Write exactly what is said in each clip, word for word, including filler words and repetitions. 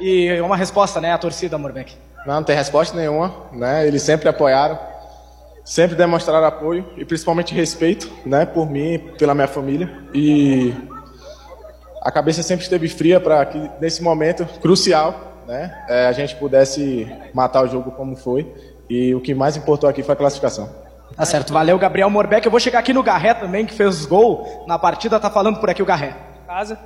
E uma resposta, né, a torcida, Morbeck? Não, não tem resposta nenhuma, né? Eles sempre apoiaram, sempre demonstraram apoio e principalmente respeito, né, por mim, pela minha família. E a cabeça sempre esteve fria para que nesse momento crucial, né, é, a gente pudesse matar o jogo como foi. E o que mais importou aqui foi a classificação. Tá certo, valeu, Gabriel Morbeck. Eu vou chegar aqui no Garré também, que fez gol na partida. Tá falando por aqui o Garré. Casa.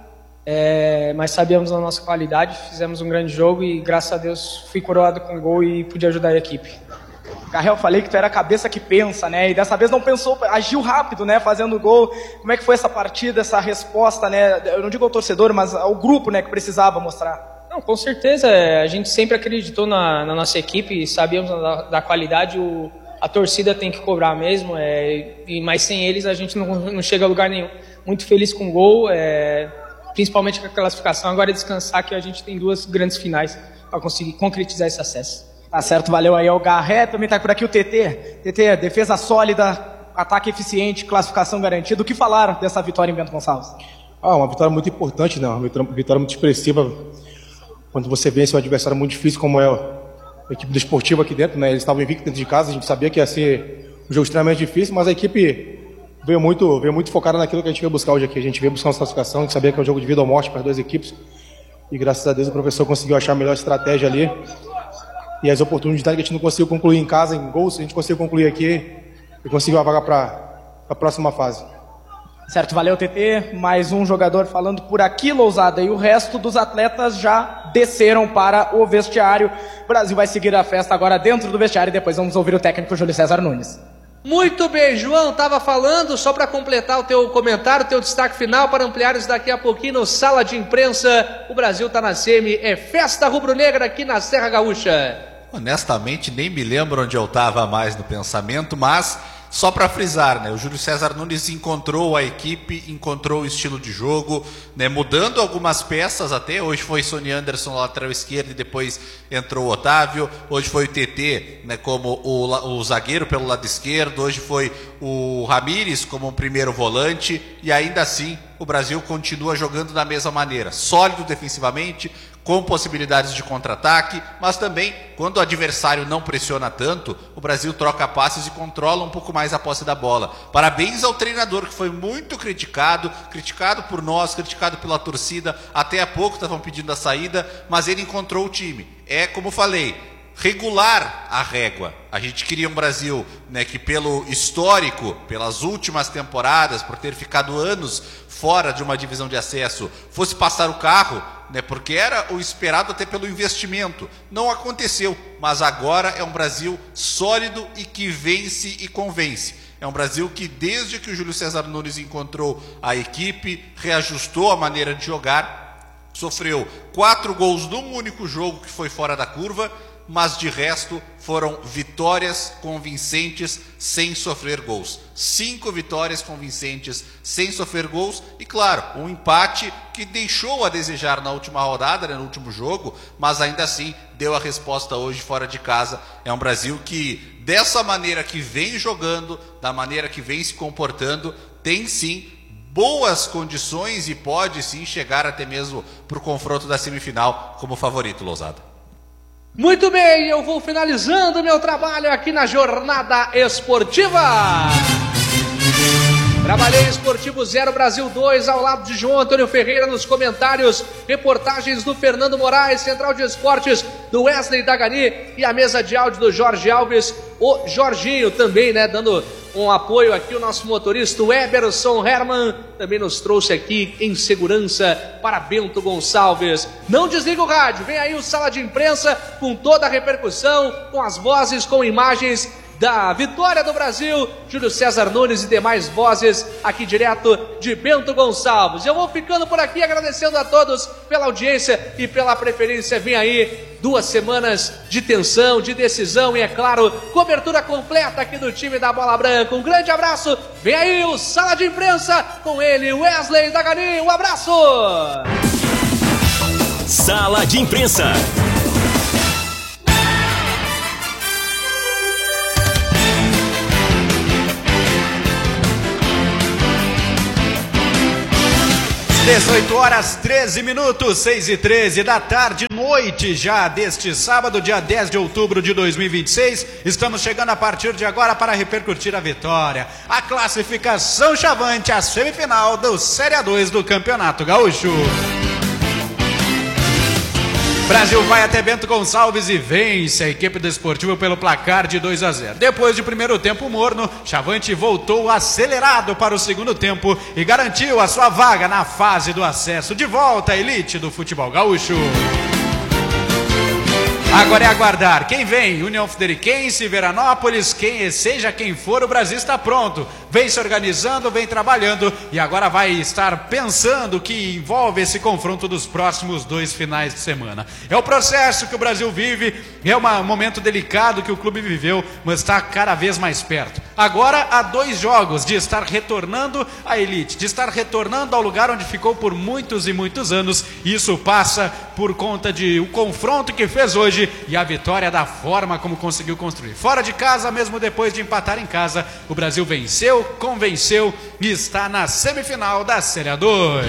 É, mas sabíamos da nossa qualidade, fizemos um grande jogo e graças a Deus fui coroado com gol e pude ajudar a equipe. Garré, eu falei que tu era a cabeça que pensa, né? E dessa vez não pensou, agiu rápido, né? Fazendo gol. Como é que foi essa partida, essa resposta, né? Eu não digo ao torcedor, mas ao grupo, né? Que precisava mostrar. Não, com certeza, a gente sempre acreditou na, na nossa equipe, sabíamos da, da qualidade, o, a torcida tem que cobrar mesmo, é, e, mas sem eles a gente não, não chega a lugar nenhum. Muito feliz com o gol, é, principalmente com a classificação, agora é descansar que a gente tem duas grandes finais para conseguir concretizar esse acesso. Tá certo, valeu aí ao Garré, também tá por aqui o T T. T T, defesa sólida, ataque eficiente, classificação garantida. O que falaram dessa vitória em Bento Gonçalves? Ah, uma vitória muito importante, né? Uma vitória, vitória muito expressiva. Quando você vence um adversário muito difícil como é a equipe do Esportivo aqui dentro, né? Eles estavam invictos dentro de casa, a gente sabia que ia ser um jogo extremamente difícil, mas a equipe veio muito, veio muito focada naquilo que a gente veio buscar hoje aqui. A gente veio buscar uma classificação, a gente sabia que é um jogo de vida ou morte para as duas equipes. E graças a Deus o professor conseguiu achar a melhor estratégia ali. E as oportunidades que a gente não conseguiu concluir em casa, em gols, a gente conseguiu concluir aqui e conseguiu a vaga para a próxima fase. Certo, valeu, T T. Mais um jogador falando por aqui, Lousada. E o resto dos atletas já desceram para o vestiário. O Brasil vai seguir a festa agora dentro do vestiário e depois vamos ouvir o técnico Júlio César Nunes. Muito bem, João, estava falando, só para completar o teu comentário, o teu destaque final, para ampliares daqui a pouquinho no Sala de Imprensa. O Brasil está na semi, é festa rubro-negra aqui na Serra Gaúcha. Honestamente, nem me lembro onde eu estava mais no pensamento, mas só para frisar, né, o Júlio César Nunes encontrou a equipe, encontrou o estilo de jogo, né, mudando algumas peças até. Hoje foi Sony Anderson na lateral esquerda e depois entrou o Otávio. Hoje foi o T T, né, como o, o zagueiro pelo lado esquerdo. Hoje foi o Ramírez como um primeiro volante. E ainda assim o Brasil continua jogando da mesma maneira, sólido defensivamente, com possibilidades de contra-ataque, mas também, quando o adversário não pressiona tanto, o Brasil troca passes e controla um pouco mais a posse da bola. Parabéns ao treinador, que foi muito criticado, criticado por nós, criticado pela torcida, até há pouco estavam pedindo a saída, mas ele encontrou o time. É, como falei, regular a régua. A gente queria um Brasil, né, que pelo histórico, pelas últimas temporadas, por ter ficado anos fora de uma divisão de acesso, fosse passar o carro, né, porque era o esperado até pelo investimento. Não aconteceu, mas agora é um Brasil sólido e que vence e convence. É um Brasil que, desde que o Júlio César Nunes encontrou a equipe, reajustou a maneira de jogar, sofreu quatro gols num único jogo que foi fora da curva, mas de resto foram vitórias convincentes sem sofrer gols. Cinco vitórias convincentes sem sofrer gols e, claro, um empate que deixou a desejar na última rodada, né, no último jogo, mas ainda assim deu a resposta hoje fora de casa. É um Brasil que, dessa maneira que vem jogando, da maneira que vem se comportando, tem sim boas condições e pode sim chegar até mesmo para o confronto da semifinal como favorito, Lousada. Muito bem, eu vou finalizando meu trabalho aqui na Jornada Esportiva. Trabalhei Esportivo zero, Brasil dois, ao lado de João Antônio Ferreira nos comentários, reportagens do Fernando Moraes, Central de Esportes do Wesley Dagani e a mesa de áudio do Jorge Alves, o Jorginho também, né, dando um apoio aqui, o nosso motorista, o Eberson Herman, também nos trouxe aqui em segurança para Bento Gonçalves. Não desliga o rádio, vem aí o Sala de Imprensa com toda a repercussão, com as vozes, com imagens da vitória do Brasil, Júlio César Nunes e demais vozes aqui direto de Bento Gonçalves. Eu vou ficando por aqui agradecendo a todos pela audiência e pela preferência. Vem aí duas semanas de tensão, de decisão e, é claro, cobertura completa aqui do time da Bola Branca. Um grande abraço, vem aí o Sala de Imprensa com ele, Wesley Dagani. Um abraço! Sala de Imprensa. dezoito horas treze minutos, seis e treze da tarde, noite já deste sábado, dia dez de outubro de dois mil e vinte e seis. Estamos chegando a partir de agora para repercutir a vitória, a classificação chavante, a semifinal do Série A dois do Campeonato Gaúcho. Brasil vai até Bento Gonçalves e vence a equipe do Esportivo pelo placar de dois a zero. Depois de primeiro tempo morno, Chavante voltou acelerado para o segundo tempo e garantiu a sua vaga na fase do acesso de volta à elite do futebol gaúcho. Agora é aguardar quem vem, União Frederiquense, Veranópolis, quem, seja quem for, o Brasil está pronto, vem se organizando, vem trabalhando e agora vai estar pensando que envolve esse confronto dos próximos dois finais de semana. É o processo que o Brasil vive, é um momento delicado que o clube viveu, mas está cada vez mais perto. Agora há dois jogos de estar retornando à elite, de estar retornando ao lugar onde ficou por muitos e muitos anos. Isso passa por conta de o confronto que fez hoje e a vitória da forma como conseguiu construir. Fora de casa, mesmo depois de empatar em casa, o Brasil venceu, convenceu e está na semifinal da Série A dois.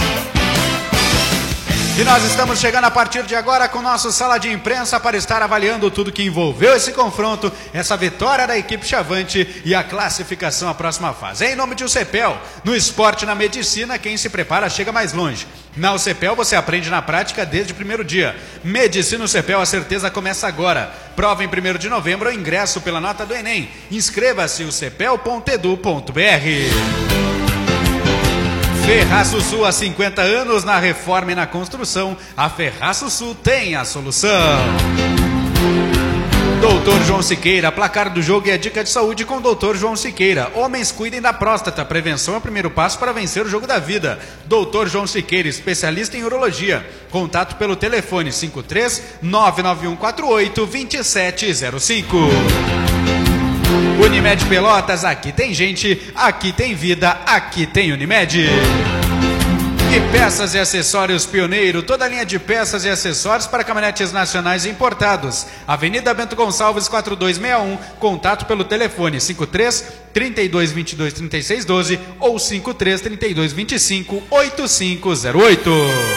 E nós estamos chegando a partir de agora com o nosso sala de imprensa para estar avaliando tudo que envolveu esse confronto, essa vitória da equipe Chavante e a classificação à próxima fase. Em nome de UCEPEL, no esporte e na medicina, quem se prepara chega mais longe. Na UCEPEL você aprende na prática desde o primeiro dia. Medicina UCEPEL, a certeza começa agora. Prova em primeiro de novembro, ingresso pela nota do Enem. Inscreva-se em u c p e l ponto e d u ponto b r. Ferraço Sul há cinquenta anos na reforma e na construção. A Ferraço Sul tem a solução. doutor João Siqueira, placar do jogo e a dica de saúde com o doutor João Siqueira. Homens, cuidem da próstata. Prevenção é o primeiro passo para vencer o jogo da vida. doutor João Siqueira, especialista em urologia. Contato pelo telefone cinco três nove nove um quatro oito dois sete zero cinco. Unimed Pelotas, aqui tem gente, aqui tem vida, aqui tem Unimed. E peças e acessórios Pioneiro, toda a linha de peças e acessórios para caminhonetes nacionais e importados. Avenida Bento Gonçalves quatro dois seis um, contato pelo telefone cinco três, trinta e dois, vinte e dois, trinta e seis, doze ou cinco três, trinta e dois, vinte e cinco, oitenta e cinco zero oito.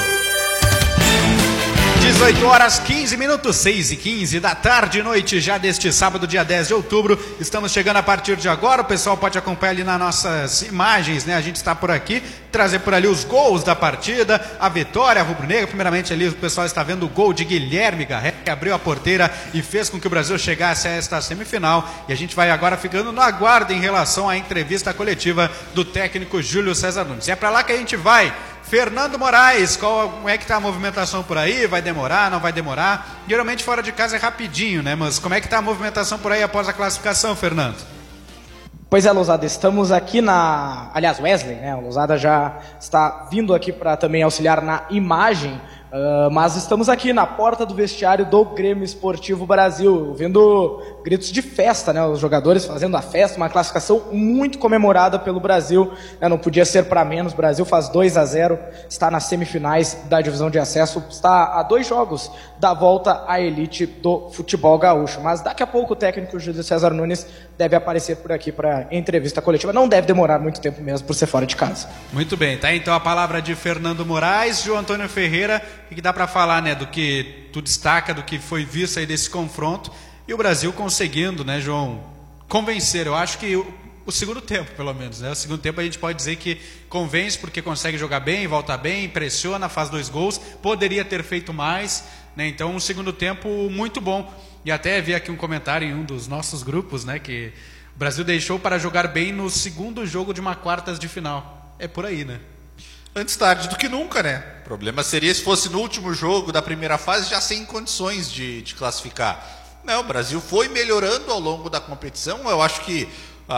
dezoito horas, quinze minutos, seis e quinze da tarde, noite já deste sábado, dia dez de outubro. Estamos chegando a partir de agora. O pessoal pode acompanhar ali nas nossas imagens, né? A gente está por aqui, trazer por ali os gols da partida, a vitória rubro-negra. Primeiramente ali o pessoal está vendo o gol de Guilherme Garré, que abriu a porteira e fez com que o Brasil chegasse a esta semifinal. E a gente vai agora ficando no aguardo em relação à entrevista coletiva do técnico Júlio César Nunes. É para lá que a gente vai. Fernando Moraes, qual, como é que está a movimentação por aí? Vai demorar, não vai demorar? Geralmente fora de casa é rapidinho, né? Mas como é que está a movimentação por aí após a classificação, Fernando? Pois é, Lousada, estamos aqui na... Aliás, Wesley, né? O Lousada já está vindo aqui para também auxiliar na imagem, uh, mas estamos aqui na porta do vestiário do Grêmio Esportivo Brasil, vendo gritos de festa, né? Os jogadores fazendo a festa, uma classificação muito comemorada pelo Brasil, né? Não podia ser para menos. O Brasil faz dois a zero, está nas semifinais da divisão de acesso, está a dois jogos da volta à elite do futebol gaúcho. Mas daqui a pouco o técnico Júlio César Nunes deve aparecer por aqui para entrevista coletiva. Não deve demorar muito tempo mesmo por ser fora de casa. Muito bem, tá então a palavra de Fernando Moraes. João Antônio Ferreira, o que dá para falar, né, do que tu destaca, do que foi visto aí desse confronto e o Brasil conseguindo, né, João, convencer. Eu acho que o, o segundo tempo, pelo menos, né, o segundo tempo a gente pode dizer que convence porque consegue jogar bem, volta bem, pressiona, faz dois gols, poderia ter feito mais, né, então um segundo tempo muito bom. E até vi aqui um comentário em um dos nossos grupos, né, que o Brasil deixou para jogar bem no segundo jogo de uma quartas de final. É por aí, né? Antes tarde do que nunca, né? O problema seria se fosse no último jogo da primeira fase já sem condições de, de classificar. Não, o Brasil foi melhorando ao longo da competição. Eu acho que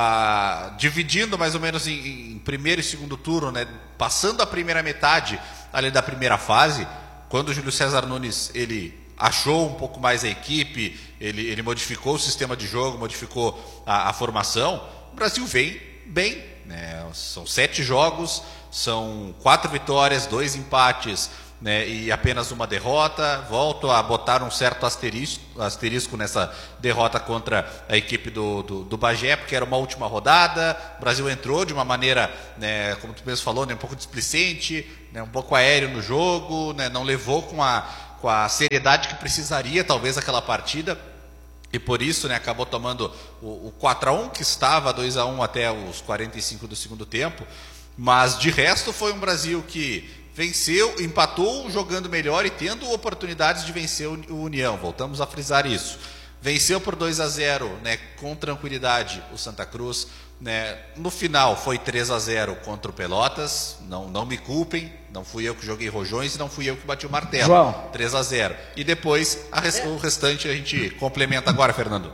ah, dividindo mais ou menos em, em primeiro e segundo turno, né? Passando a primeira metade ali da primeira fase, quando o Júlio César Nunes ele achou um pouco mais a equipe, ele, ele modificou o sistema de jogo, modificou a, a formação, o Brasil vem bem, né? São sete jogos, são quatro vitórias, dois empates, né, e apenas uma derrota. Volto a botar um certo asterisco, asterisco nessa derrota contra a equipe do, do, do Bagé, porque era uma última rodada. O Brasil entrou de uma maneira, né, como tu mesmo falou, né, um pouco displicente, né, um pouco aéreo no jogo, né, não levou com a, com a seriedade que precisaria, talvez, aquela partida. E por isso, né, acabou tomando o, o quatro a um, que estava dois a um até os quarenta e cinco do segundo tempo. Mas, de resto, foi um Brasil que venceu, empatou jogando melhor e tendo oportunidades de vencer o União. Voltamos a frisar isso. Venceu por dois a zero, né, com tranquilidade o Santa Cruz. Né, no final foi três a zero contra o Pelotas. Não, não me culpem, não fui eu que joguei rojões e não fui eu que bati o martelo. João. três a zero. E depois a res, o restante a gente complementa agora, Fernando.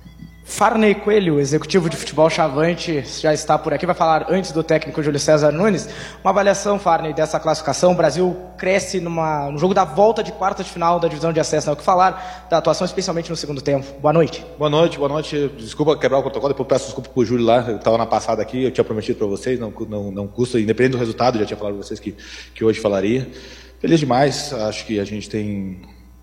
Farney Coelho, executivo de futebol Chavante, já está por aqui, vai falar antes do técnico Júlio César Nunes. Uma avaliação, Farney, dessa classificação. O Brasil cresce numa, no jogo da volta de quarta de final da divisão de acesso. Não é o que falar da atuação, especialmente no segundo tempo. Boa noite. Boa noite, boa noite. Desculpa quebrar o protocolo, depois peço desculpa pro Júlio lá, eu estava na passada aqui, eu tinha prometido para vocês, não, não, não custa, independente do resultado, já tinha falado para vocês que, que hoje falaria. Feliz demais, acho que a gente tem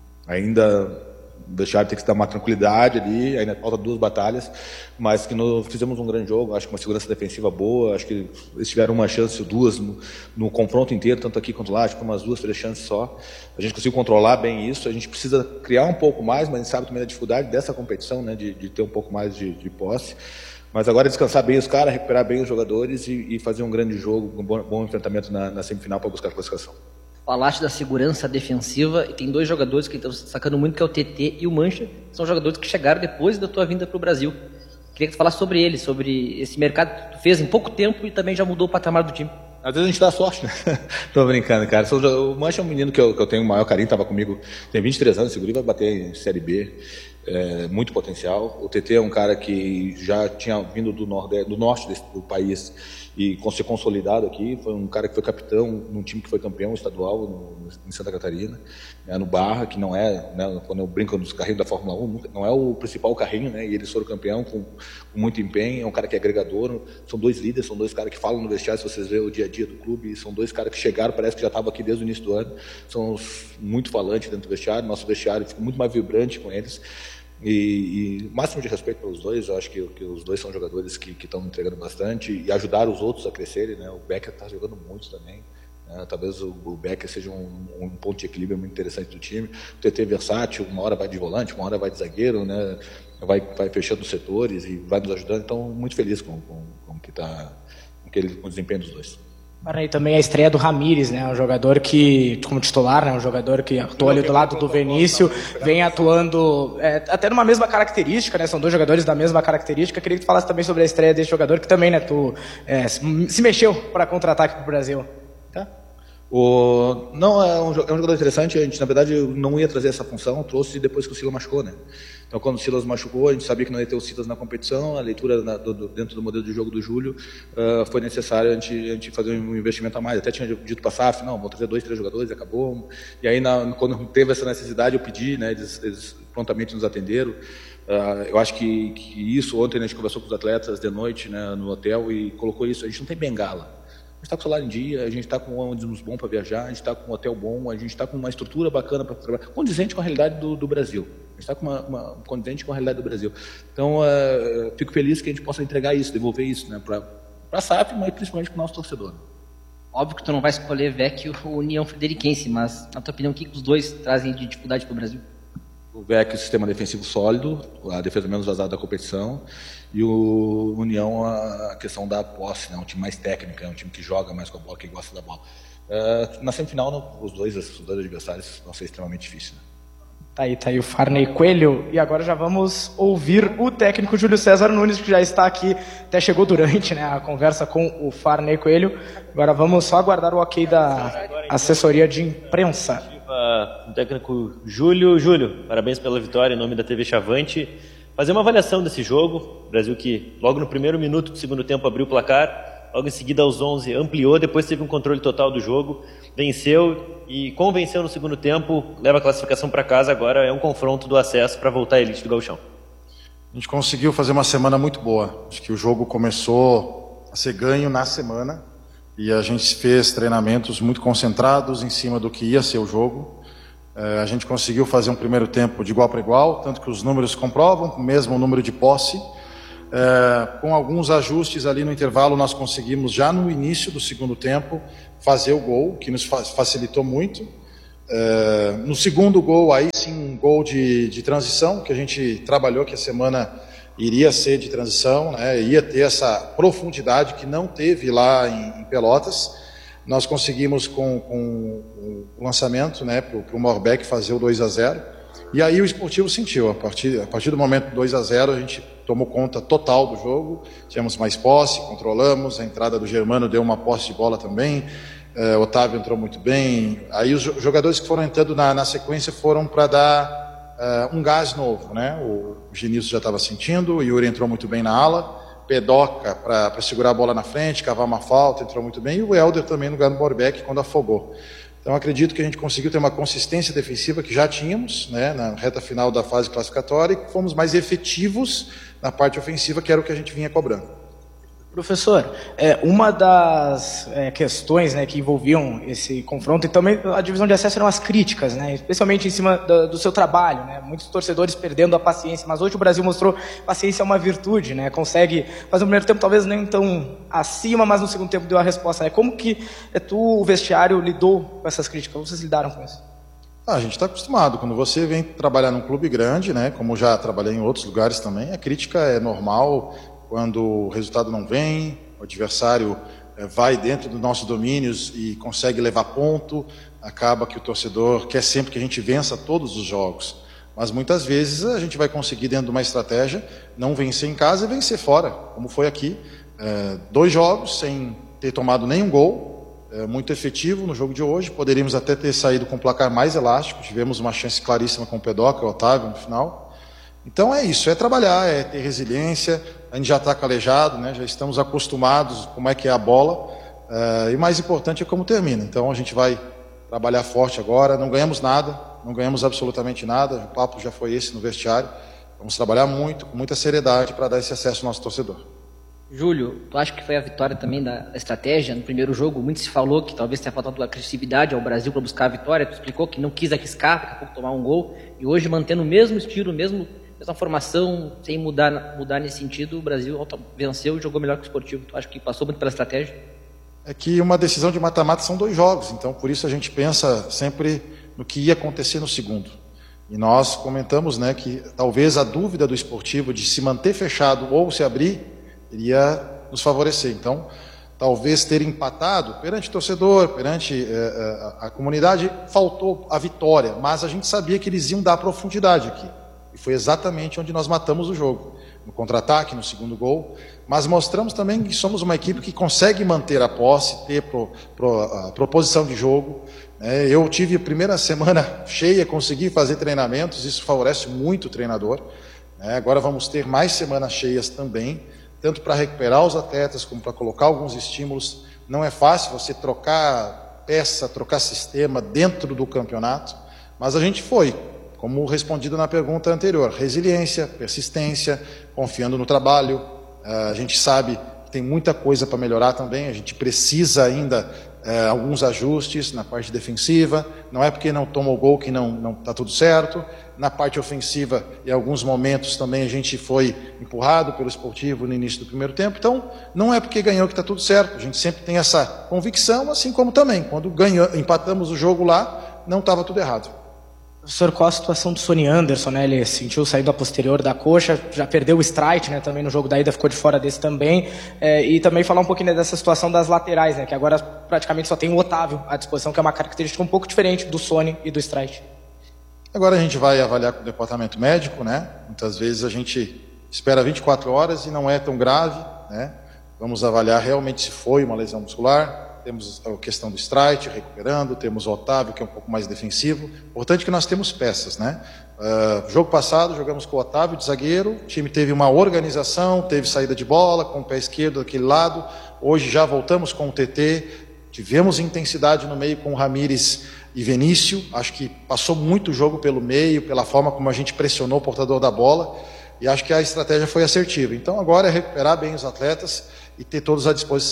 ainda... O vestiário tem que dar uma tranquilidade ali, ainda falta duas batalhas, mas que nós fizemos um grande jogo, acho que uma segurança defensiva boa, acho que eles tiveram uma chance, duas, no, no confronto inteiro, tanto aqui quanto lá, acho que umas duas, três chances só. A gente conseguiu controlar bem isso, a gente precisa criar um pouco mais, mas a gente sabe também da dificuldade dessa competição, né, de, de ter um pouco mais de, de posse. Mas agora é descansar bem os caras, recuperar bem os jogadores e, e fazer um grande jogo, um bom, bom enfrentamento na, na semifinal para buscar a classificação. Falaste da segurança defensiva e tem dois jogadores que estão se destacando muito, que é o T T e o Mancha. São jogadores que chegaram depois da tua vinda para o Brasil. Queria que tu falasse sobre eles, sobre esse mercado que tu fez em pouco tempo e também já mudou o patamar do time. Às vezes a gente dá sorte, né? Tô brincando, cara. O Mancha é um menino que eu, que eu tenho o maior carinho, estava comigo, tem vinte e três anos, seguro, vai bater em Série B. É, muito potencial. O T T é um cara que já tinha vindo do, nordeste, do norte desse, do país e se consolidado aqui. Foi um cara que foi capitão num time que foi campeão estadual no, em Santa Catarina, né, no Barra, que não é, né, quando eu brinco nos carrinhos da Fórmula um, não é o principal carrinho, né, e eles foram campeão com, com muito empenho. É um cara que é agregador. São dois líderes, são dois caras que falam no vestiário, se vocês verem o dia a dia do clube. São dois caras que chegaram, parece que já estavam aqui desde o início do ano. São muito falantes dentro do vestiário. Nosso vestiário fica muito mais vibrante com eles. E, e máximo de respeito pelos dois. Eu acho que, que os dois são jogadores que estão entregando bastante e ajudaram os outros a crescerem, né? O Becker está jogando muito também, né? Talvez o, o Becker seja um, um ponto de equilíbrio muito interessante do time. O T T é versátil, uma hora vai de volante, uma hora vai de zagueiro, né? vai, vai fechando os setores e vai nos ajudando. Então, muito feliz com, com, com, que tá, com, que ele, com o desempenho dos dois. E também a estreia do Ramires, né, um jogador que, como titular, né, um jogador que atuou ali do lado do Vinícius, vem atuando é, até numa mesma característica, né, são dois jogadores da mesma característica. Queria que tu falasse também sobre a estreia desse jogador, que também, né, tu é, se mexeu para contra-ataque para o Brasil. Tá. O, não, é um, é um jogador interessante. A gente, na verdade, não ia trazer essa função, trouxe depois que o Silas machucou, né? Então, quando o Silas machucou, a gente sabia que não ia ter o Silas na competição. A leitura na, do, do, dentro do modelo de jogo do Júlio uh, foi necessário a gente, a gente fazer um investimento a mais. Até tinha dito para a S A F, não, vou trazer dois, três jogadores, acabou. E aí, na, quando teve essa necessidade, eu pedi, né? Eles, eles prontamente nos atenderam. Uh, eu acho que, que isso, ontem a gente conversou com os atletas de noite, né, no hotel, e colocou isso. A gente não tem bengala. A gente está com o salário em dia, a gente está com um ônibus bom para viajar, a gente está com um hotel bom, a gente está com uma estrutura bacana para trabalhar, condizente com a realidade do, do Brasil. A gente está com uma, uma condizente com a realidade do Brasil. Então, uh, fico feliz que a gente possa entregar isso, devolver isso, né, para a S A F, mas principalmente para o nosso torcedor. Óbvio que tu não vai escolher Vecchio ou União Frederiquense, mas, na tua opinião, o que os dois trazem de dificuldade para o Brasil? O Vecchio, sistema defensivo sólido, a defesa menos vazada da competição, e o União, a questão da posse, né? Um time mais técnico, é um time que joga mais com a bola, que gosta da bola. Uh, na semifinal, no, os, dois, os dois adversários vão ser extremamente difíceis. Né? Tá aí, tá aí o Farney Coelho, e agora já vamos ouvir o técnico Júlio César Nunes, que já está aqui, até chegou durante, né, a conversa com o Farney Coelho. Agora vamos só aguardar o ok da assessoria de imprensa. O técnico Júlio. Júlio, parabéns pela vitória em nome da T V Chavante. Fazer uma avaliação desse jogo. O Brasil que logo no primeiro minuto do segundo tempo abriu o placar, logo em seguida aos onze ampliou, depois teve um controle total do jogo, venceu e convenceu no segundo tempo, leva a classificação para casa. Agora é um confronto do acesso para voltar à elite do Gauchão. A gente conseguiu fazer uma semana muito boa. Acho que o jogo começou a ser ganho na semana. e a gente fez treinamentos muito concentrados em cima do que ia ser o jogo. É, a gente conseguiu fazer um primeiro tempo de igual para igual, tanto que os números comprovam, o mesmo número de posse. É, com alguns ajustes ali no intervalo, nós conseguimos já no início do segundo tempo fazer o gol, que nos fa- facilitou muito. É, no segundo gol, aí sim, um gol de, de transição, que a gente trabalhou que a semana iria ser de transição, né, ia ter essa profundidade que não teve lá em, em Pelotas. Nós conseguimos com, com o lançamento, né, para o Morbeck fazer o dois a zero, e aí o Esportivo sentiu, a partir, a partir do momento dois a zero, a gente tomou conta total do jogo, tivemos mais posse, controlamos, a entrada do Germano deu uma posse de bola também, é, Otávio entrou muito bem, aí os jogadores que foram entrando na, na sequência foram para dar uh, um gás novo, né, o, o Genilson já estava sentindo, o Yuri entrou muito bem na ala, Pedoca para segurar a bola na frente, cavar uma falta, entrou muito bem, e o Helder também no lugar do Borbeck quando afogou. Então acredito que a gente conseguiu ter uma consistência defensiva que já tínhamos, né, na reta final da fase classificatória, e que fomos mais efetivos na parte ofensiva, que era o que a gente vinha cobrando. Professor, é, uma das é, questões, né, que envolviam esse confronto, e também a divisão de acesso, eram as críticas, né, especialmente em cima do, do seu trabalho, né, muitos torcedores perdendo a paciência, mas hoje o Brasil mostrou que paciência é uma virtude, né, consegue fazer um primeiro tempo talvez nem tão acima, mas no segundo tempo deu a resposta, né. Como que é, tu, o vestiário, lidou com essas críticas? Como vocês lidaram com isso? Ah, a gente está acostumado, quando você vem trabalhar num clube grande, né, como já trabalhei em outros lugares também, a crítica é normal. Quando o resultado não vem, o adversário é, vai dentro dos nossos domínios e consegue levar ponto, acaba que o torcedor quer sempre que a gente vença todos os jogos. Mas muitas vezes a gente vai conseguir, dentro de uma estratégia, não vencer em casa e vencer fora, como foi aqui. É, dois jogos sem ter tomado nenhum gol, é, muito efetivo no jogo de hoje. Poderíamos até ter saído com um placar mais elástico, tivemos uma chance claríssima com o Pedoca e o Otávio no final. Então é isso, é trabalhar, é ter resiliência, a gente já está calejado, né, já estamos acostumados como é que é a bola, uh, e mais importante é como termina. Então a gente vai trabalhar forte agora, não ganhamos nada, não ganhamos absolutamente nada, o papo já foi esse no vestiário, vamos trabalhar muito, com muita seriedade para dar esse acesso ao nosso torcedor. Júlio, tu acha que foi a vitória também da estratégia no primeiro jogo? Muito se falou que talvez tenha faltado agressividade ao Brasil para buscar a vitória, tu explicou que não quis arriscar, daqui a pouco tomar um gol, e hoje mantendo o mesmo estilo, mesmo essa formação, sem mudar, mudar nesse sentido, o Brasil venceu e jogou melhor que o Esportivo. Tu acha que passou muito pela estratégia? É que uma decisão de mata-mata são dois jogos, então por isso a gente pensa sempre no que ia acontecer no segundo. E nós comentamos, né, que talvez a dúvida do Esportivo de se manter fechado ou se abrir iria nos favorecer. Então, talvez ter empatado perante o torcedor, perante eh, a, a comunidade, faltou a vitória, mas a gente sabia que eles iam dar profundidade aqui. E foi exatamente onde nós matamos o jogo, no contra-ataque, no segundo gol, mas mostramos também que somos uma equipe que consegue manter a posse, ter pro, pro, a proposição de jogo. É, eu tive a primeira semana cheia, consegui fazer treinamentos, isso favorece muito o treinador. É, agora vamos ter mais semanas cheias também, tanto para recuperar os atletas, como para colocar alguns estímulos. Não é fácil você trocar peça, trocar sistema dentro do campeonato, mas a gente foi. Como respondido na pergunta anterior, resiliência, persistência, confiando no trabalho. A gente sabe que tem muita coisa para melhorar também, a gente precisa ainda é, alguns ajustes na parte defensiva, não é porque não tomou gol que não está tudo certo. Na parte ofensiva, em alguns momentos também a gente foi empurrado pelo Esportivo no início do primeiro tempo, então não é porque ganhou que está tudo certo, a gente sempre tem essa convicção, assim como também, quando ganhou, empatamos o jogo lá, não estava tudo errado. Professor, qual a situação do Sonny Anderson, né? Ele sentiu saída posterior da coxa, já perdeu o strike, né? Também no jogo da ida ficou de fora desse também. É, e também falar um pouquinho, né, dessa situação das laterais, né? Que agora praticamente só tem o Otávio à disposição, que é uma característica um pouco diferente do Sonny e do strike. Agora a gente vai avaliar com o departamento médico, né? Muitas vezes a gente espera vinte e quatro horas e não é tão grave, né? Vamos avaliar realmente se foi uma lesão muscular. Temos a questão do strike recuperando, temos o Otávio, que é um pouco mais defensivo. Importante que nós temos peças, né? Uh, jogo passado, jogamos com o Otávio de zagueiro, o time teve uma organização, teve saída de bola, com o pé esquerdo daquele lado. Hoje já voltamos com o T T, tivemos intensidade no meio com o Ramires e Vinícius. Acho que passou muito o jogo pelo meio, pela forma como a gente pressionou o portador da bola, e acho que a estratégia foi assertiva. Então agora é recuperar bem os atletas e ter todos à disposição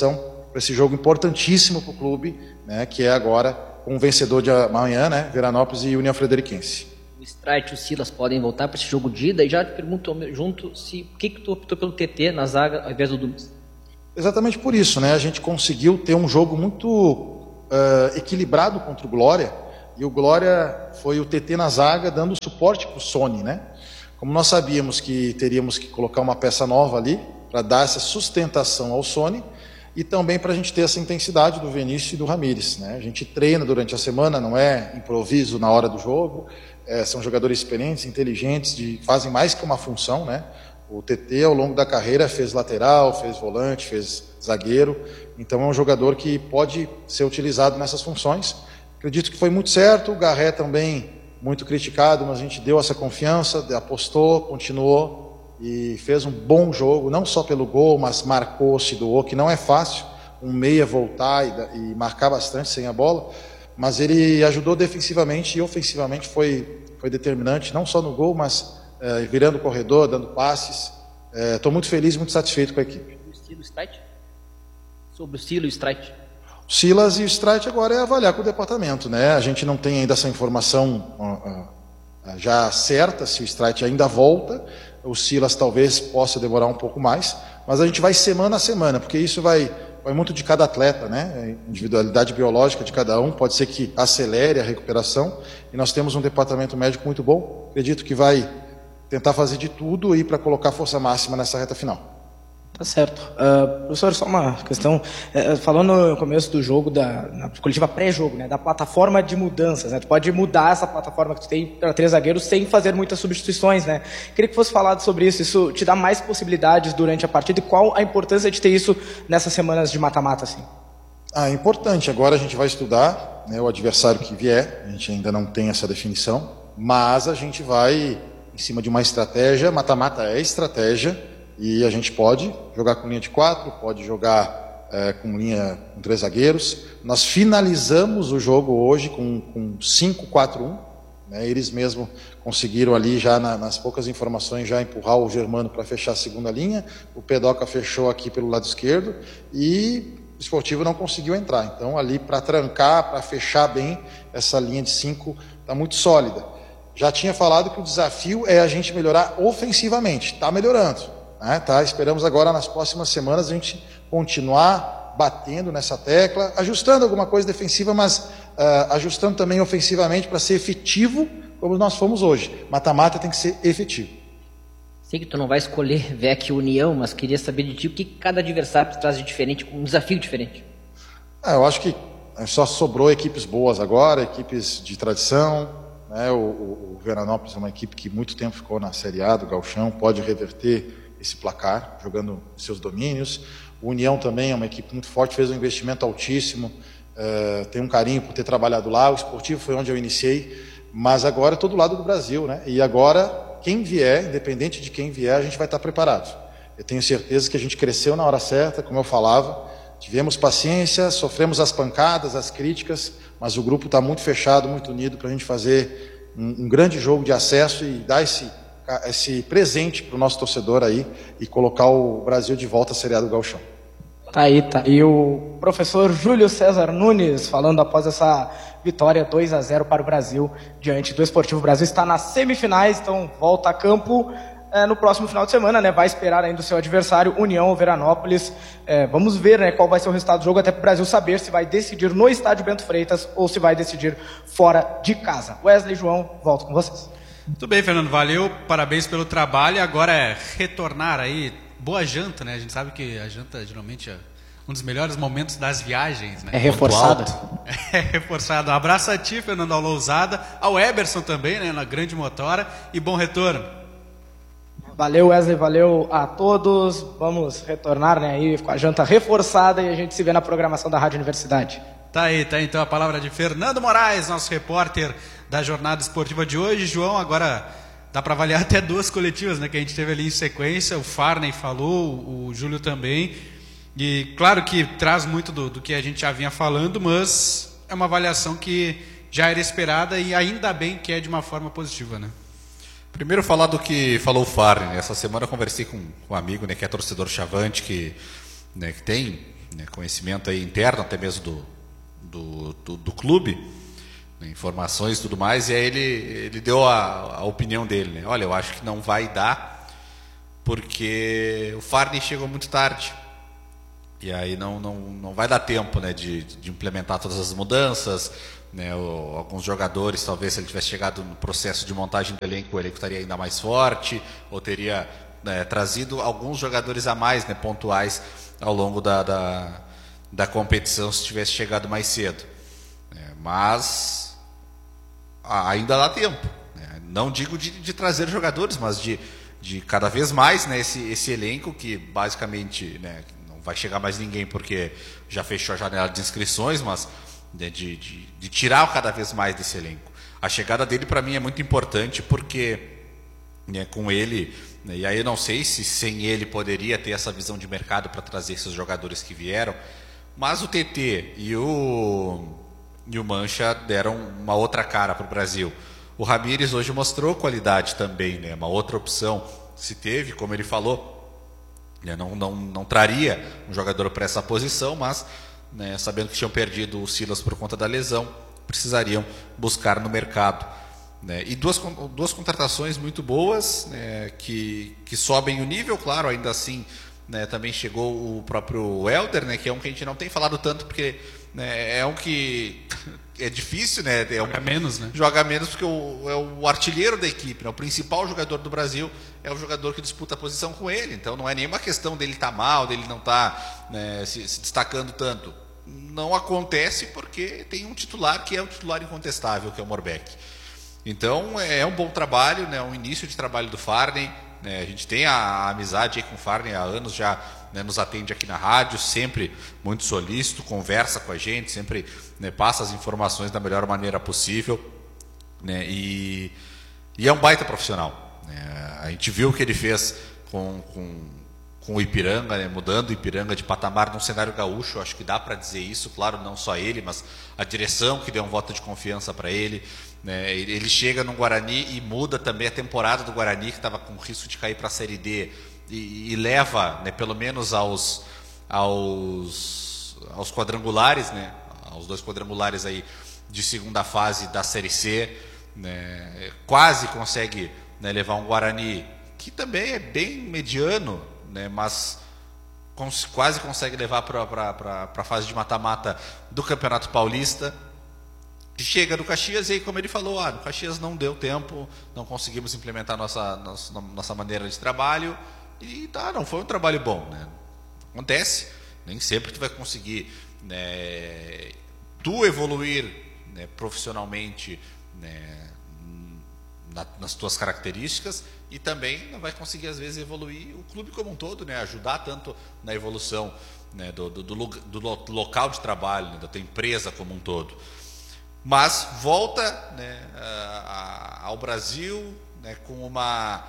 para esse jogo importantíssimo para o clube, né, que é agora com o vencedor de amanhã, né, Veranópolis e União Frederiquense. O Streit e o Silas podem voltar para esse jogo de ida, e já te pergunto junto se por que, que tu optou pelo T T na zaga ao invés do Dumas? Exatamente por isso, né? A gente conseguiu ter um jogo muito uh, equilibrado contra o Glória, e o Glória foi o T T na zaga dando suporte para o Sony, né? Como nós sabíamos que teríamos que colocar uma peça nova ali para dar essa sustentação ao Sony, e também para a gente ter essa intensidade do Vinícius e do Ramires, né? A gente treina durante a semana, não é improviso na hora do jogo, é, são jogadores experientes, inteligentes, de, fazem mais que uma função, né? O T T, ao longo da carreira, fez lateral, fez volante, fez zagueiro. Então, é um jogador que pode ser utilizado nessas funções. Acredito que foi muito certo. O Garré também, muito criticado, mas a gente deu essa confiança, apostou, continuou e fez um bom jogo, não só pelo gol, mas marcou, se doou, que não é fácil um meia voltar e, e marcar bastante sem a bola. Mas ele ajudou defensivamente e ofensivamente, foi, foi determinante, não só no gol, mas é, virando o corredor, dando passes. Estou é, muito feliz, muito satisfeito com a equipe. O estilo Streit? Sobre o estilo Streit? O Silas e o Streit agora é avaliar com o departamento, né? A gente não tem ainda essa informação uh, uh, já certa, se o Streit ainda volta. O Silas talvez possa demorar um pouco mais, mas a gente vai semana a semana, porque isso vai... vai muito de cada atleta, né? A individualidade biológica de cada um, pode ser que acelere a recuperação, e nós temos um departamento médico muito bom, acredito que vai tentar fazer de tudo e para colocar força máxima nessa reta final. Tá certo. Uh, professor, só uma questão, uh, falando no começo do jogo, da, na coletiva pré-jogo, né, da plataforma de mudanças, né, tu pode mudar essa plataforma que tu tem para três zagueiros sem fazer muitas substituições, né? Queria que fosse falado sobre isso, isso te dá mais possibilidades durante a partida, e qual a importância de ter isso nessas semanas de mata-mata, assim? Ah, é importante. Agora a gente vai estudar, né, o adversário que vier, a gente ainda não tem essa definição, mas a gente vai em cima de uma estratégia, mata-mata é estratégia, e a gente pode jogar com linha de quatro, pode jogar é, com linha com três zagueiros. Nós finalizamos o jogo hoje com, com cinco quatro um. Né? Eles mesmo conseguiram ali, já na, nas poucas informações, já empurrar o Germano para fechar a segunda linha. O Pedoca fechou aqui pelo lado esquerdo e o Esportivo não conseguiu entrar. Então, ali para trancar, para fechar bem, essa linha de cinco está muito sólida. Já tinha falado que o desafio é a gente melhorar ofensivamente. Está melhorando. Né, tá? Esperamos agora, nas próximas semanas, a gente continuar batendo nessa tecla, ajustando alguma coisa defensiva, mas uh, ajustando também ofensivamente para ser efetivo, como nós fomos hoje. Mata-mata tem que ser efetivo. Sei que tu não vai escolher V E C União, mas queria saber de ti o que cada adversário traz de diferente, um desafio diferente. Ah, eu acho que só sobrou equipes boas agora, equipes de tradição. Né? O, o, o Veranópolis é uma equipe que muito tempo ficou na Série A do Gauchão, pode reverter esse placar, jogando seus domínios. O União também é uma equipe muito forte, fez um investimento altíssimo, uh, tem um carinho por ter trabalhado lá. O Esportivo foi onde eu iniciei, mas agora é todo lado do Brasil, né? E agora, quem vier, independente de quem vier, a gente vai estar preparado. Eu tenho certeza que a gente cresceu na hora certa, como eu falava, tivemos paciência, sofremos as pancadas, as críticas, mas o grupo está muito fechado, muito unido para a gente fazer um, um grande jogo de acesso e dar esse esse presente para o nosso torcedor aí e colocar o Brasil de volta à Série A do Gauchão. Tá aí, tá. E o professor Júlio César Nunes falando após essa vitória dois a zero para o Brasil diante do Esportivo. O Brasil está nas semifinais, então volta a campo é, no próximo final de semana, né? Vai esperar ainda o seu adversário, União ou Veranópolis. É, vamos ver, né, qual vai ser o resultado do jogo, até para o Brasil saber se vai decidir no estádio Bento Freitas ou se vai decidir fora de casa. Wesley e João, volto com vocês. Muito bem, Fernando, valeu, parabéns pelo trabalho. Agora é retornar aí, boa janta, né? A gente sabe que a janta geralmente é um dos melhores momentos das viagens, né? É reforçada. É reforçado. Um abraço a ti, Fernando, ao Lousada, ao Eberson também, né, na Grande Motora, e bom retorno. Valeu, Wesley, valeu a todos. Vamos retornar, né, aí com a janta reforçada e a gente se vê na programação da Rádio Universidade. Tá aí, tá aí, então a palavra de Fernando Moraes, nosso repórter da jornada esportiva de hoje. João, agora dá para avaliar até duas coletivas, né, que a gente teve ali em sequência. O Farney falou, o Júlio também. E claro que traz muito do, do que a gente já vinha falando, mas é uma avaliação que já era esperada e ainda bem que é de uma forma positiva, né? Primeiro falar do que falou o Farney. Essa semana eu conversei com um amigo, né, que é torcedor chavante, que, né, que tem né, conhecimento aí interno, até mesmo do, do, do, do clube, né, informações e tudo mais, e aí ele, ele deu a, a opinião dele. Né? Olha, eu acho que não vai dar, porque o Farney chegou muito tarde. E aí não, não, não vai dar tempo, né, de, de implementar todas as mudanças. Né, o, alguns jogadores, talvez se ele tivesse chegado no processo de montagem do elenco, o elenco estaria ainda mais forte, ou teria, né, trazido alguns jogadores a mais, né, pontuais ao longo da, da, da competição se tivesse chegado mais cedo. É, mas ainda dá tempo. Né, não digo de, de trazer jogadores, mas de, de cada vez mais, né, esse, esse elenco que basicamente, né, não vai chegar mais ninguém porque já fechou a janela de inscrições, mas De, de, de tirar cada vez mais desse elenco. A chegada dele para mim é muito importante porque, né, com ele, né, e aí eu não sei se sem ele poderia ter essa visão de mercado para trazer esses jogadores que vieram, mas o T T e o, e o Mancha deram uma outra cara para o Brasil. O Ramires hoje mostrou qualidade também, né, uma outra opção se teve, como ele falou, né, não, não, não traria um jogador para essa posição, mas né, sabendo que tinham perdido o Silas por conta da lesão, precisariam buscar no mercado. Né, e duas, duas contratações muito boas, né, que, que sobem o nível, claro, ainda assim, né, também chegou o próprio Helder, né, que é um que a gente não tem falado tanto, porque, né, é um que é difícil, né, é um, joga menos, né? Joga menos porque o, é o artilheiro da equipe, né, o principal jogador do Brasil é o jogador que disputa a posição com ele, então não é nenhuma questão dele estar mal, dele não estar, né, se, se destacando tanto. Não acontece porque tem um titular que é o titular incontestável, que é o Morbeck. Então é um bom trabalho, né, um início de trabalho do Farney, né, a gente tem a, a amizade aí com o Farney há anos, já, né, nos atende aqui na rádio, sempre muito solícito, conversa com a gente, sempre, né, passa as informações da melhor maneira possível, né, e, e é um baita profissional. Né, a gente viu o que ele fez com, com, com o Ipiranga, né, mudando o Ipiranga de patamar num cenário gaúcho, acho que dá para dizer isso, claro, não só ele, mas a direção que deu um voto de confiança para ele. Né, ele chega no Guarani e muda também a temporada do Guarani, que estava com risco de cair para a Série D, e, e leva, né, pelo menos aos, aos, aos quadrangulares, né, aos dois quadrangulares aí de segunda fase da Série C, né, quase consegue, né, levar um Guarani que também é bem mediano, né, mas cons quase consegue levar para a fase de mata-mata do Campeonato Paulista. Chega no Caxias e aí, como ele falou, ah, no Caxias não deu tempo, não conseguimos implementar nossa, nossa, nossa maneira de trabalho e tá, não foi um trabalho bom, né? Acontece, nem sempre tu vai conseguir, né, tu evoluir, né, profissionalmente, né, na, nas tuas características, e também não vai conseguir às vezes evoluir o clube como um todo, né, ajudar tanto na evolução, né, do, do, do, do, do local de trabalho, né, da tua empresa como um todo. Mas volta, né, ao Brasil, né, com uma,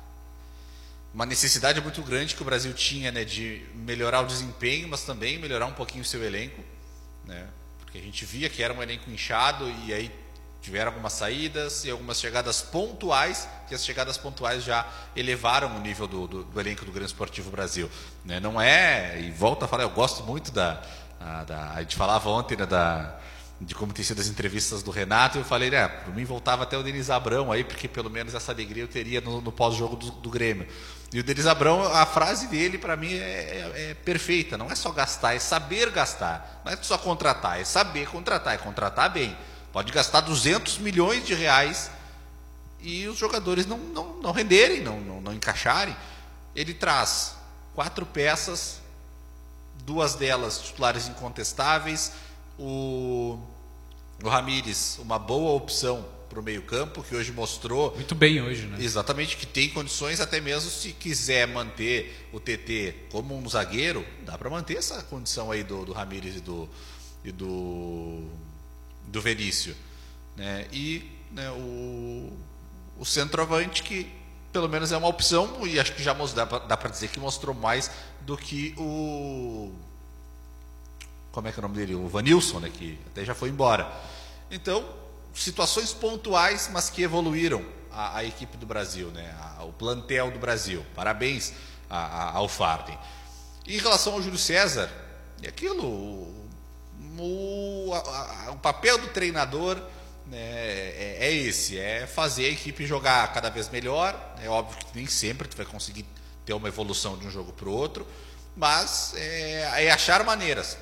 uma necessidade muito grande que o Brasil tinha, né, de melhorar o desempenho, mas também melhorar um pouquinho o seu elenco, né, porque a gente via que era um elenco inchado e aí tiveram algumas saídas e algumas chegadas pontuais, que as chegadas pontuais já elevaram o nível do, do, do elenco do Grêmio Esportivo Brasil. Né, não é, e volta a falar, eu gosto muito da, a, da a gente falava ontem, né, da... de como tem sido as entrevistas do Renato, e eu falei, né, por mim voltava até o Denis Abrão aí, porque pelo menos essa alegria eu teria no, no pós-jogo do, do Grêmio. E o Denis Abrão, a frase dele para mim é, é, é perfeita, não é só gastar, é saber gastar, não é só contratar, é saber contratar, é contratar bem. Pode gastar duzentos milhões de reais e os jogadores não, não, não renderem, não, não, não encaixarem. Ele traz quatro peças, duas delas titulares incontestáveis. O, o Ramires, uma boa opção para o meio campo, que hoje mostrou... Muito bem hoje, né? Exatamente, que tem condições, até mesmo se quiser manter o T T como um zagueiro, dá para manter essa condição aí do, do Ramires e do, e do, do Verício. Né? E, né, o, o centroavante, que pelo menos é uma opção, e acho que já dá para dizer que mostrou mais do que o... como é que é o nome dele? O Vanilson, né, que até já foi embora. Então, situações pontuais, mas que evoluíram a, a equipe do Brasil, né, a, o plantel do Brasil. Parabéns a, a, ao Farney. Em relação ao Júlio César, E aquilo, o, o, a, o papel do treinador, né, é, é esse, é fazer a equipe jogar cada vez melhor. É óbvio que nem sempre tu vai conseguir ter uma evolução de um jogo para o outro, mas é, é achar maneiras.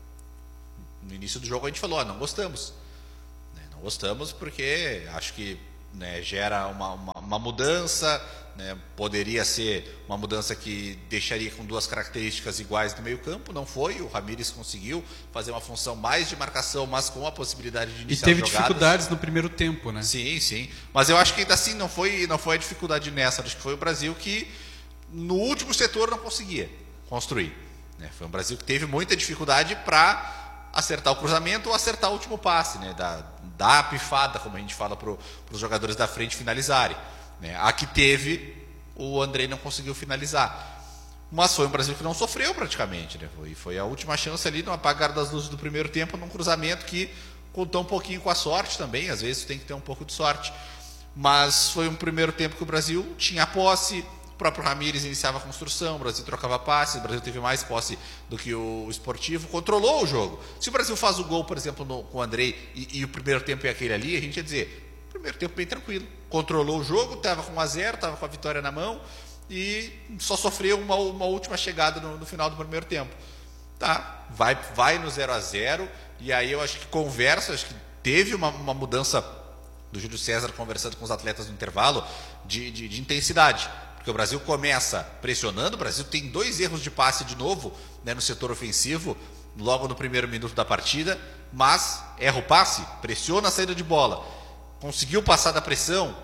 No início do jogo a gente falou, ah, não gostamos. Né, não gostamos porque acho que, né, gera uma, uma, uma mudança, né, poderia ser uma mudança que deixaria com duas características iguais no meio campo, não foi, o Ramires conseguiu fazer uma função mais de marcação, mas com a possibilidade de iniciar jogadas. E teve jogadas. dificuldades no primeiro tempo, né? Sim, sim, mas eu acho que ainda assim não foi, não foi a dificuldade nessa, acho que foi o Brasil que no último setor não conseguia construir, né? Foi um Brasil que teve muita dificuldade para acertar o cruzamento ou acertar o último passe, né? Da, da pifada, como a gente fala para os jogadores da frente finalizarem, né? A que teve, o Andrei não conseguiu finalizar. Mas foi um Brasil que não sofreu praticamente, né? Foi, foi a última chance ali no apagar das luzes do primeiro tempo, num cruzamento que contou um pouquinho com a sorte também, às vezes tem que ter um pouco de sorte. Mas foi um primeiro tempo que o Brasil tinha posse, o próprio Ramires iniciava a construção, o Brasil trocava passes, o Brasil teve mais posse do que o Esportivo, controlou o jogo. Se o Brasil faz o gol, por exemplo, no, com o Andrei, e, e o primeiro tempo é aquele ali, a gente ia dizer, primeiro tempo bem tranquilo, controlou o jogo, estava com um a zero, estava com a vitória na mão, e só sofreu uma, uma última chegada no, no final do primeiro tempo. Tá, vai, vai no zero a zero, e aí eu acho que conversa, acho que teve uma, uma mudança do Júlio César conversando com os atletas no intervalo de, de, de intensidade. Porque o Brasil começa pressionando, o Brasil tem dois erros de passe de novo, né, no setor ofensivo, logo no primeiro minuto da partida, mas erra o passe, pressiona a saída de bola, conseguiu passar da pressão,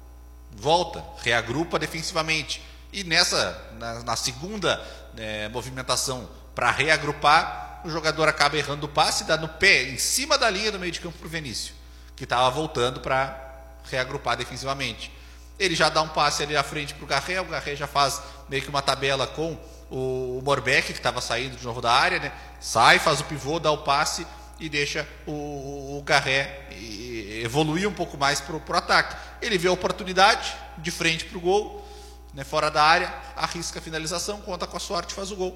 volta, reagrupa defensivamente. E nessa, na, na segunda, né, movimentação para reagrupar, o jogador acaba errando o passe, dá no pé, em cima da linha do meio de campo para o Vinícius, que estava voltando para reagrupar defensivamente. Ele já dá um passe ali à frente para o Garré, o Garré já faz meio que uma tabela com o, o Morbeck, que estava saindo de novo da área, né? Sai, faz o pivô, dá o passe e deixa o, o Garré evoluir um pouco mais para o ataque. Ele vê a oportunidade de frente para o gol, né? Fora da área, arrisca a finalização, conta com a sorte, faz o gol.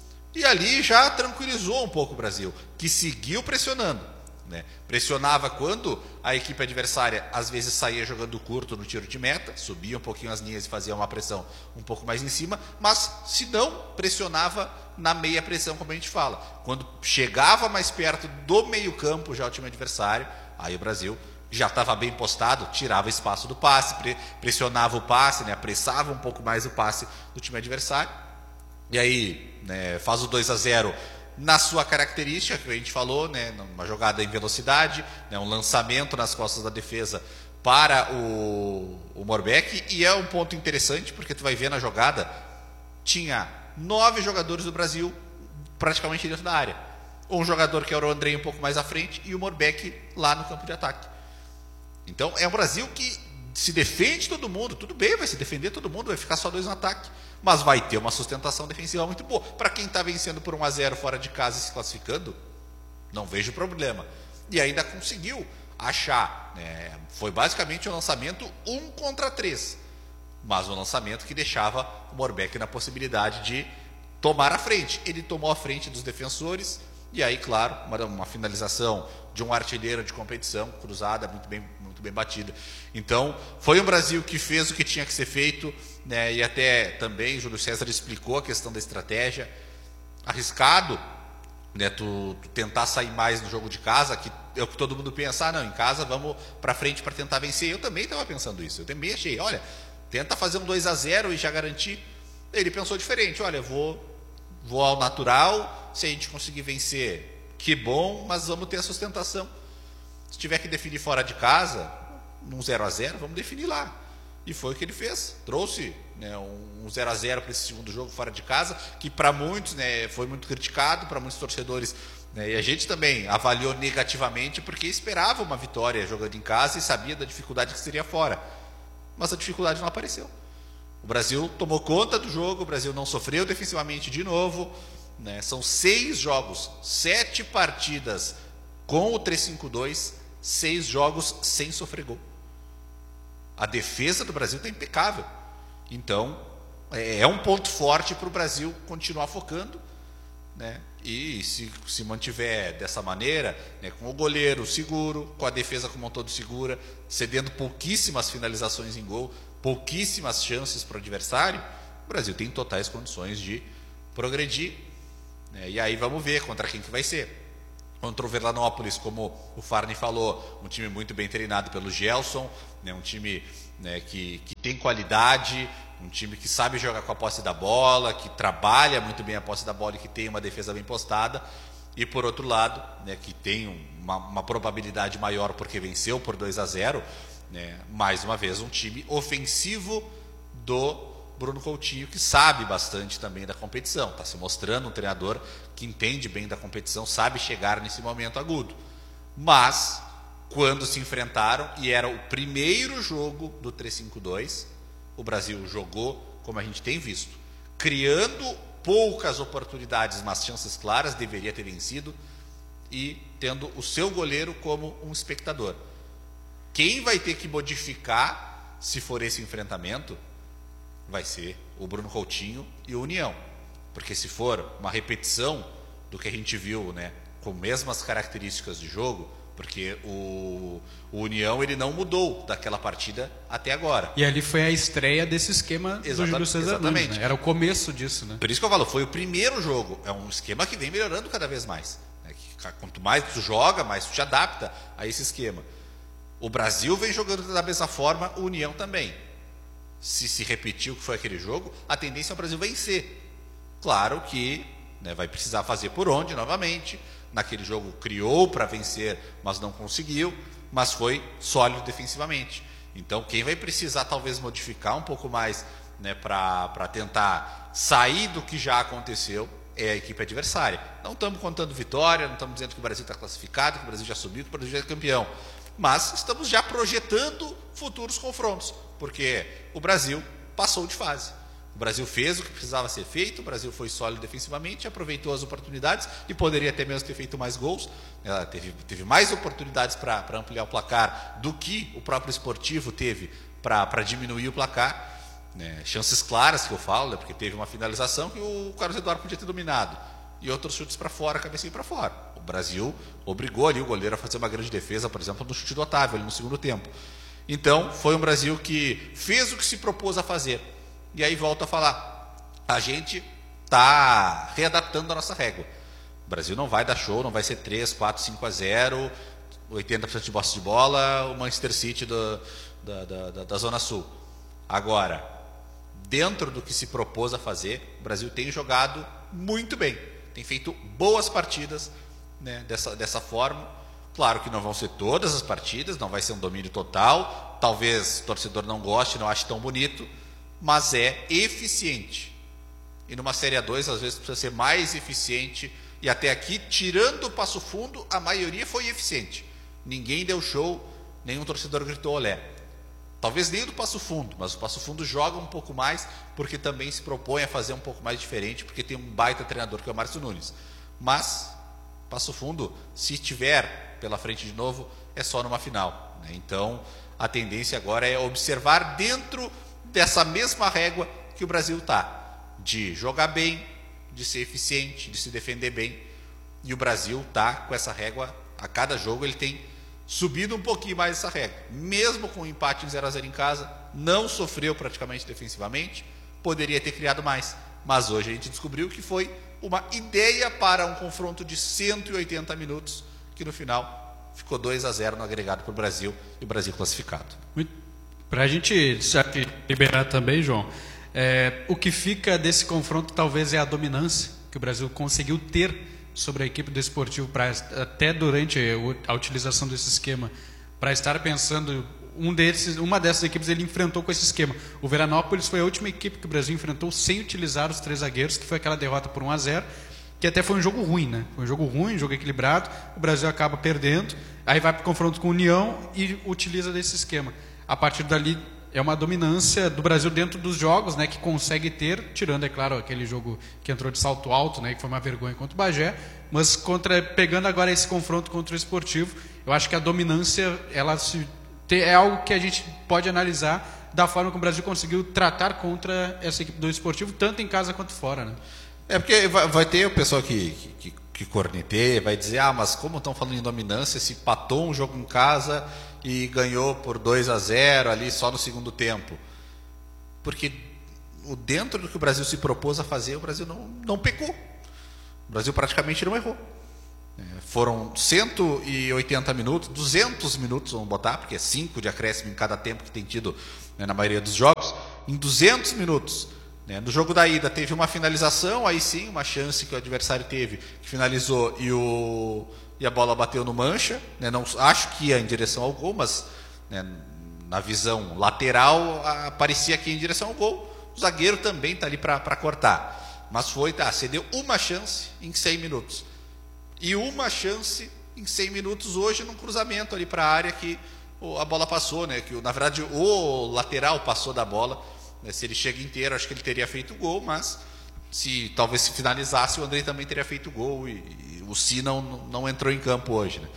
E ali já tranquilizou um pouco o Brasil, que seguiu pressionando. Né? Pressionava quando a equipe adversária às vezes saía jogando curto no tiro de meta, subia um pouquinho as linhas e fazia uma pressão um pouco mais em cima, mas se não, pressionava na meia pressão, como a gente fala. Quando chegava mais perto do meio campo já o time adversário, aí o Brasil já estava bem postado, tirava espaço do passe, pressionava o passe, né? Apressava um pouco mais o passe do time adversário, e aí, né, faz o dois a zero na sua característica, que a gente falou, né, uma jogada em velocidade, né, um lançamento nas costas da defesa para o, o Morbeck, e é um ponto interessante, porque tu vai ver na jogada, tinha nove jogadores do Brasil praticamente dentro da área. Um jogador que era o Andrei um pouco mais à frente, e o Morbeck lá no campo de ataque. Então é um Brasil que se defende todo mundo, tudo bem, vai se defender todo mundo, vai ficar só dois no ataque, mas vai ter uma sustentação defensiva muito boa. Para quem está vencendo por um a zero fora de casa e se classificando, não vejo problema. E ainda conseguiu achar, né? Foi basicamente um lançamento um contra três, mas um lançamento que deixava o Morbeck na possibilidade de tomar a frente. Ele tomou a frente dos defensores, e aí, claro, uma, uma finalização de um artilheiro de competição, cruzada, muito bem, muito bem batida. Então, foi um Brasil que fez o que tinha que ser feito, né, e até também Júlio César explicou a questão da estratégia. Arriscado, né, tu, tu tentar sair mais no jogo de casa, que é o que todo mundo pensa, ah, não, em casa vamos para frente para tentar vencer. Eu também estava pensando isso, eu também achei, olha, tenta fazer um dois a zero e já garantir. Ele pensou diferente, olha, eu vou, vou ao natural, se a gente conseguir vencer, que bom, mas vamos ter a sustentação. Se tiver que definir fora de casa, num zero a zero, vamos definir lá. E foi o que ele fez. Trouxe, né, um zero a zero para esse segundo jogo fora de casa, que para muitos, né, foi muito criticado, para muitos torcedores, né, e a gente também avaliou negativamente, porque esperava uma vitória jogando em casa e sabia da dificuldade que seria fora. Mas a dificuldade não apareceu. O Brasil tomou conta do jogo, o Brasil não sofreu defensivamente de novo, né, são seis jogos, sete partidas com o três cinco dois, seis jogos sem sofrer gol. A defesa do Brasil está impecável. Então, é um ponto forte para o Brasil continuar focando. né? E se se mantiver dessa maneira, né, com o goleiro seguro, com a defesa como um todo segura, cedendo pouquíssimas finalizações em gol, pouquíssimas chances para o adversário, o Brasil tem totais condições de progredir, né? E aí vamos ver contra quem que vai ser. Contra o Veranópolis, como o Farni falou, um time muito bem treinado pelo Gelson, né, um time, né, que, que tem qualidade, um time que sabe jogar com a posse da bola, que trabalha muito bem a posse da bola e que tem uma defesa bem postada. E por outro lado, né, que tem uma, uma probabilidade maior porque venceu por dois a zero, né, mais uma vez um time ofensivo do Bruno Coutinho, que sabe bastante também da competição, está se mostrando um treinador que entende bem da competição, sabe chegar nesse momento agudo. Mas, quando se enfrentaram, e era o primeiro jogo do três cinco dois, o Brasil jogou, como a gente tem visto, criando poucas oportunidades, mas chances claras, deveria ter vencido, e tendo o seu goleiro como um espectador. Quem vai ter que modificar, se for esse enfrentamento, vai ser o Bruno Coutinho e o União, porque se for uma repetição do que a gente viu, né, com mesmas características de jogo, porque o, o União ele não mudou daquela partida até agora. E ali foi a estreia desse esquema do Júlio César exatamente. Nunes, né? Era o começo disso, né? Por isso que eu falo, foi o primeiro jogo, é um esquema que vem melhorando cada vez mais, né? Que, quanto mais tu joga, mais tu te adapta a esse esquema. O Brasil vem jogando da mesma forma, o União também. Se se repetir o que foi aquele jogo, a tendência é o Brasil vencer. Claro que, né, vai precisar fazer por onde novamente. Naquele jogo criou para vencer, mas não conseguiu, mas foi sólido defensivamente. Então quem vai precisar talvez modificar um pouco mais, né, para tentar sair do que já aconteceu é a equipe adversária. Não estamos contando vitória, não estamos dizendo que o Brasil está classificado, que o Brasil já subiu, que o Brasil já é campeão. Mas estamos já projetando futuros confrontos, porque o Brasil passou de fase. O Brasil fez o que precisava ser feito, o Brasil foi sólido defensivamente, aproveitou as oportunidades e poderia até mesmo ter feito mais gols. Ela teve, teve mais oportunidades para ampliar o placar do que o próprio Esportivo teve para diminuir o placar. Né? Chances claras que eu falo, né? Porque teve uma finalização que o Carlos Eduardo podia ter dominado e outros chutes para fora, cabecinha para fora. O Brasil obrigou ali o goleiro a fazer uma grande defesa, por exemplo, no chute do Otávio ali no segundo tempo. Então foi um Brasil que fez o que se propôs a fazer. E aí volto a falar, a gente está readaptando a nossa régua. O Brasil não vai dar show, não vai ser três, quatro, cinco a zero, oitenta por cento de posse de bola, o Manchester City do, da, da, da, da Zona Sul. Agora, dentro do que se propôs a fazer, o Brasil tem jogado muito bem, tem feito boas partidas, né, dessa, dessa forma. Claro que não vão ser todas as partidas, não vai ser um domínio total, talvez o torcedor não goste, não ache tão bonito, mas é eficiente. E numa Série A dois, às vezes, precisa ser mais eficiente. E até aqui, tirando o Passo Fundo, a maioria foi eficiente. Ninguém deu show, nenhum torcedor gritou olé. Talvez nem o do Passo Fundo, mas o Passo Fundo joga um pouco mais, porque também se propõe a fazer um pouco mais diferente, porque tem um baita treinador que é o Márcio Nunes. Mas, Passo Fundo, se estiver pela frente de novo, é só numa final, né? Então, a tendência agora é observar dentro dessa mesma régua que o Brasil está, de jogar bem, de ser eficiente, de se defender bem. E o Brasil está com essa régua, a cada jogo ele tem subido um pouquinho mais essa régua. Mesmo com o empate em zero a zero em casa, não sofreu praticamente defensivamente, poderia ter criado mais. Mas hoje a gente descobriu que foi uma ideia para um confronto de cento e oitenta minutos, que no final ficou dois a zero no agregado para o Brasil, e o Brasil classificado. Muito. Para a gente liberar também, João, é, o que fica desse confronto talvez é a dominância que o Brasil conseguiu ter sobre a equipe do Esportivo, pra, até durante a utilização desse esquema, para estar pensando, um desses, uma dessas equipes ele enfrentou com esse esquema. O Veranópolis foi a última equipe que o Brasil enfrentou sem utilizar os três zagueiros, que foi aquela derrota por um a zero, que até foi um jogo ruim, né? Foi um jogo ruim, um jogo equilibrado, o Brasil acaba perdendo, aí vai para o confronto com a União e utiliza desse esquema. A partir dali é uma dominância do Brasil dentro dos jogos, né, que consegue ter, tirando, é claro, aquele jogo que entrou de salto alto, né, que foi uma vergonha contra o Bagé, mas contra, pegando agora esse confronto contra o Esportivo, eu acho que a dominância ela se, é algo que a gente pode analisar da forma como o Brasil conseguiu tratar contra essa equipe do Esportivo, tanto em casa quanto fora, né? É porque vai, vai ter o pessoal que, que, que corneteia, vai dizer, ah, mas como estão falando em dominância, se empatou um jogo em casa e ganhou por dois a zero ali só no segundo tempo. Porque o dentro do que o Brasil se propôs a fazer, o Brasil não, não pecou. O Brasil praticamente não errou. É, foram cento e oitenta minutos, duzentos minutos, vamos botar, porque é cinco de acréscimo em cada tempo que tem tido, né, na maioria dos jogos. Em duzentos minutos, né, no jogo da ida teve uma finalização, aí sim, uma chance que o adversário teve, que finalizou e, o, e a bola bateu no Mancha, né, não, acho que ia em direção ao gol, mas, né, na visão lateral a, parecia que ia em direção ao gol. O zagueiro também está ali para cortar, mas foi, tá, cedeu uma chance em cem minutos e uma chance em cem minutos hoje num cruzamento ali para a área que a bola passou, né, que na verdade o lateral passou da bola, né, se ele chega inteiro acho que ele teria feito o gol, mas se talvez se finalizasse o Andrei também teria feito o gol, e, e o Si não, não entrou em campo hoje, né?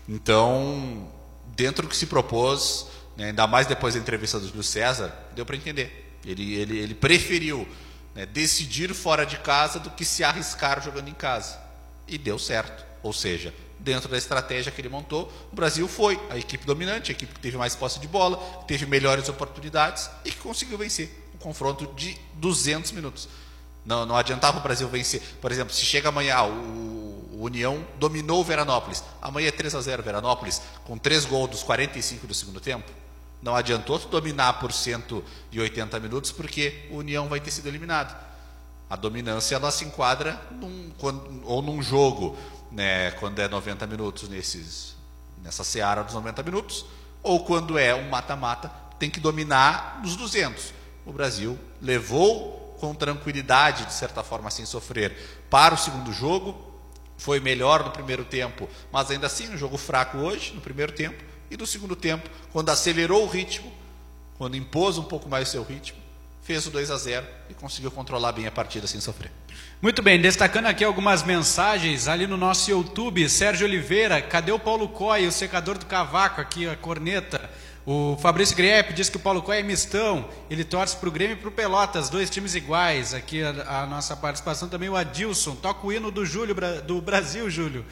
Então, dentro do que se propôs, né, ainda mais depois da entrevista do Júlio César, deu para entender. Ele, ele, ele preferiu, né, decidir fora de casa do que se arriscar jogando em casa. E deu certo. Ou seja, dentro da estratégia que ele montou, o Brasil foi a equipe dominante, a equipe que teve mais posse de bola, que teve melhores oportunidades e que conseguiu vencer um confronto de duzentos minutos. Não, não adiantava o Brasil vencer. Por exemplo, se chega amanhã, o, o União dominou o Veranópolis. Amanhã é três a zero Veranópolis, com três gols dos quarenta e cinco do segundo tempo. Não adiantou tu dominar por cento e oitenta minutos, porque o União vai ter sido eliminado. A dominância ela se enquadra num, quando, ou num jogo, né, quando é noventa minutos, nesses, nessa seara dos noventa minutos, ou quando é um mata-mata, tem que dominar nos duzentos. O Brasil levou com tranquilidade, de certa forma sem sofrer, para o segundo jogo. Foi melhor no primeiro tempo, mas ainda assim um jogo fraco hoje, no primeiro tempo. E no segundo tempo, quando acelerou o ritmo, quando impôs um pouco mais o seu ritmo, fez o dois a zero e conseguiu controlar bem a partida sem sofrer. Muito bem, destacando aqui algumas mensagens ali no nosso YouTube. Sérgio Oliveira, cadê o Paulo Coy, o secador do cavaco, aqui a corneta. O Fabrício Griepe diz que o Paulo Coy é mistão, ele torce para o Grêmio e para o Pelotas, dois times iguais. Aqui a, a nossa participação também, o Adilson, toca o hino do, Júlio, do Brasil, Júlio.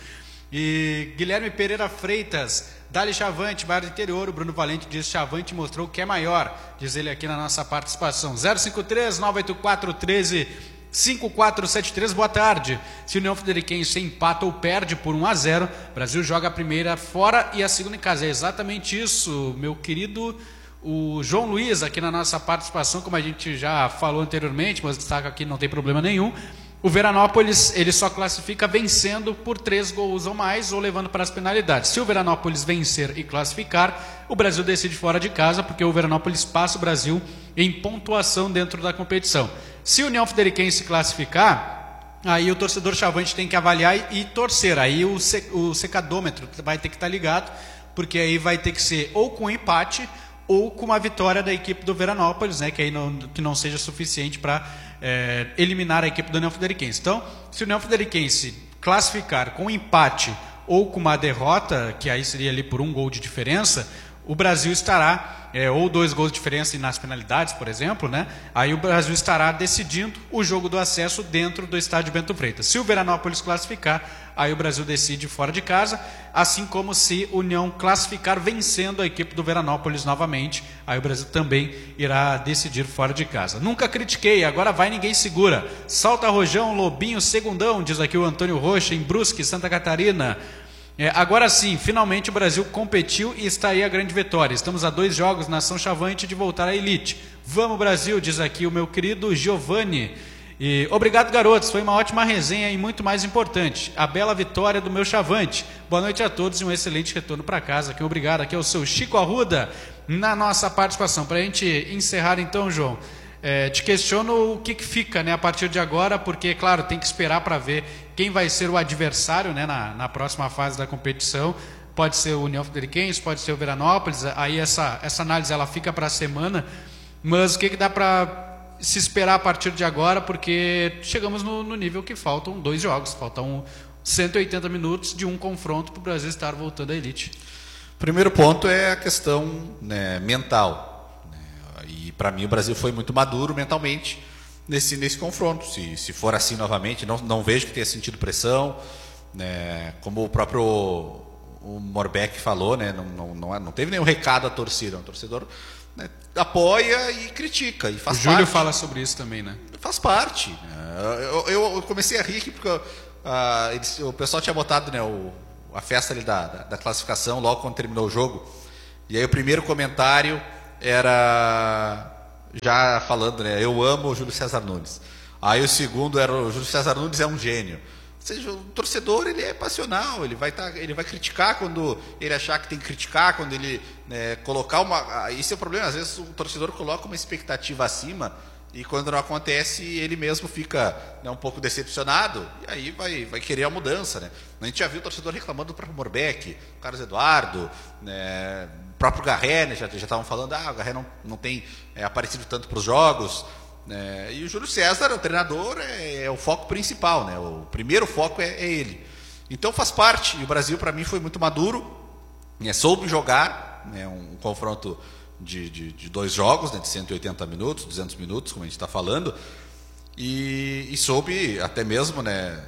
E Guilherme Pereira Freitas, Dali Chavante, bairro do interior, o Bruno Valente diz que Chavante mostrou que é maior, diz ele aqui na nossa participação. zero cinco três, nove oito quatro, um três, cinco quatro sete três, boa tarde. Se o União Frederiquense empata ou perde por um a zero, o Brasil joga a primeira fora e a segunda em casa. É exatamente isso, meu querido o João Luiz, aqui na nossa participação, como a gente já falou anteriormente, mas destaca aqui, não tem problema nenhum. O Veranópolis, ele só classifica vencendo por três gols ou mais, ou levando para as penalidades. Se o Veranópolis vencer e classificar, o Brasil decide fora de casa, porque o Veranópolis passa o Brasil em pontuação dentro da competição. Se o União Frederiquense classificar, aí o torcedor chavante tem que avaliar e, e torcer. Aí o, sec, o secadômetro vai ter que estar ligado, porque aí vai ter que ser ou com empate ou com uma vitória da equipe do Veranópolis, né, que aí não, que não seja suficiente para é, eliminar a equipe do União Frederiquense. Então, se o União Frederiquense classificar com empate ou com uma derrota, que aí seria ali por um gol de diferença, o Brasil estará, é, ou dois gols de diferença nas penalidades, por exemplo, né? Aí o Brasil estará decidindo o jogo do acesso dentro do estádio Bento Freitas. Se o Veranópolis classificar, aí o Brasil decide fora de casa, assim como se o União classificar vencendo a equipe do Veranópolis novamente, aí o Brasil também irá decidir fora de casa. Nunca critiquei, agora vai, ninguém segura. Salta Rojão, Lobinho, Segundão, diz aqui o Antônio Rocha, em Brusque, Santa Catarina. É, agora sim, finalmente o Brasil competiu e está aí a grande vitória. Estamos a dois jogos na São Chavante de voltar à elite. Vamos, Brasil, diz aqui o meu querido Giovanni. E obrigado, garotos, foi uma ótima resenha e muito mais importante, a bela vitória do meu Chavante. Boa noite a todos e um excelente retorno para casa. Aqui, obrigado, aqui é o seu Chico Arruda na nossa participação. Para a gente encerrar então, João, é, te questiono o que, que fica, né, a partir de agora, porque, claro, tem que esperar para ver quem vai ser o adversário, né, na, na próxima fase da competição. Pode ser o União Frederiquense, pode ser o Veranópolis, aí essa, essa análise ela fica para a semana, mas o que, que dá para se esperar a partir de agora, porque chegamos no, no nível que faltam dois jogos, faltam cento e oitenta minutos de um confronto para o Brasil estar voltando à elite. Primeiro ponto é a questão, né, mental, né, e para mim o Brasil foi muito maduro mentalmente, nesse, nesse confronto. Se, se for assim novamente, não, não vejo que tenha sentido pressão, né? Como o próprio o Morbeck falou, né? não, não, não, não teve nenhum recado à torcida, o torcedor, né, apoia e critica, e faz o Júlio parte. fala sobre isso também, né? Faz parte. Eu, eu, eu comecei a rir aqui porque uh, eles, o pessoal tinha botado, né, o, a festa ali da, da, da classificação logo quando terminou o jogo. E aí o primeiro comentário era já falando, né, eu amo o Júlio César Nunes. Aí o segundo era o Júlio César Nunes é um gênio. Ou seja, o torcedor, ele é passional, ele vai, tá, ele vai criticar quando ele achar que tem que criticar, quando ele, né, colocar uma... Isso é o problema, às vezes o torcedor coloca uma expectativa acima e quando não acontece ele mesmo fica, né, um pouco decepcionado e aí vai, vai querer a mudança, né? A gente já viu o torcedor reclamando do próprio Morbeck, o Carlos Eduardo, né, o próprio Garré, né, já estavam falando, ah, o Garré não, não tem é, aparecido tanto para os jogos. É, e o Júlio César, o treinador, é, é o foco principal, né? O primeiro foco é, é ele. Então faz parte, e o Brasil para mim foi muito maduro, né? Soube jogar, né? um, um confronto de, de, de dois jogos, né? De cento e oitenta minutos, duzentos minutos, como a gente está falando, e, e soube até mesmo, né?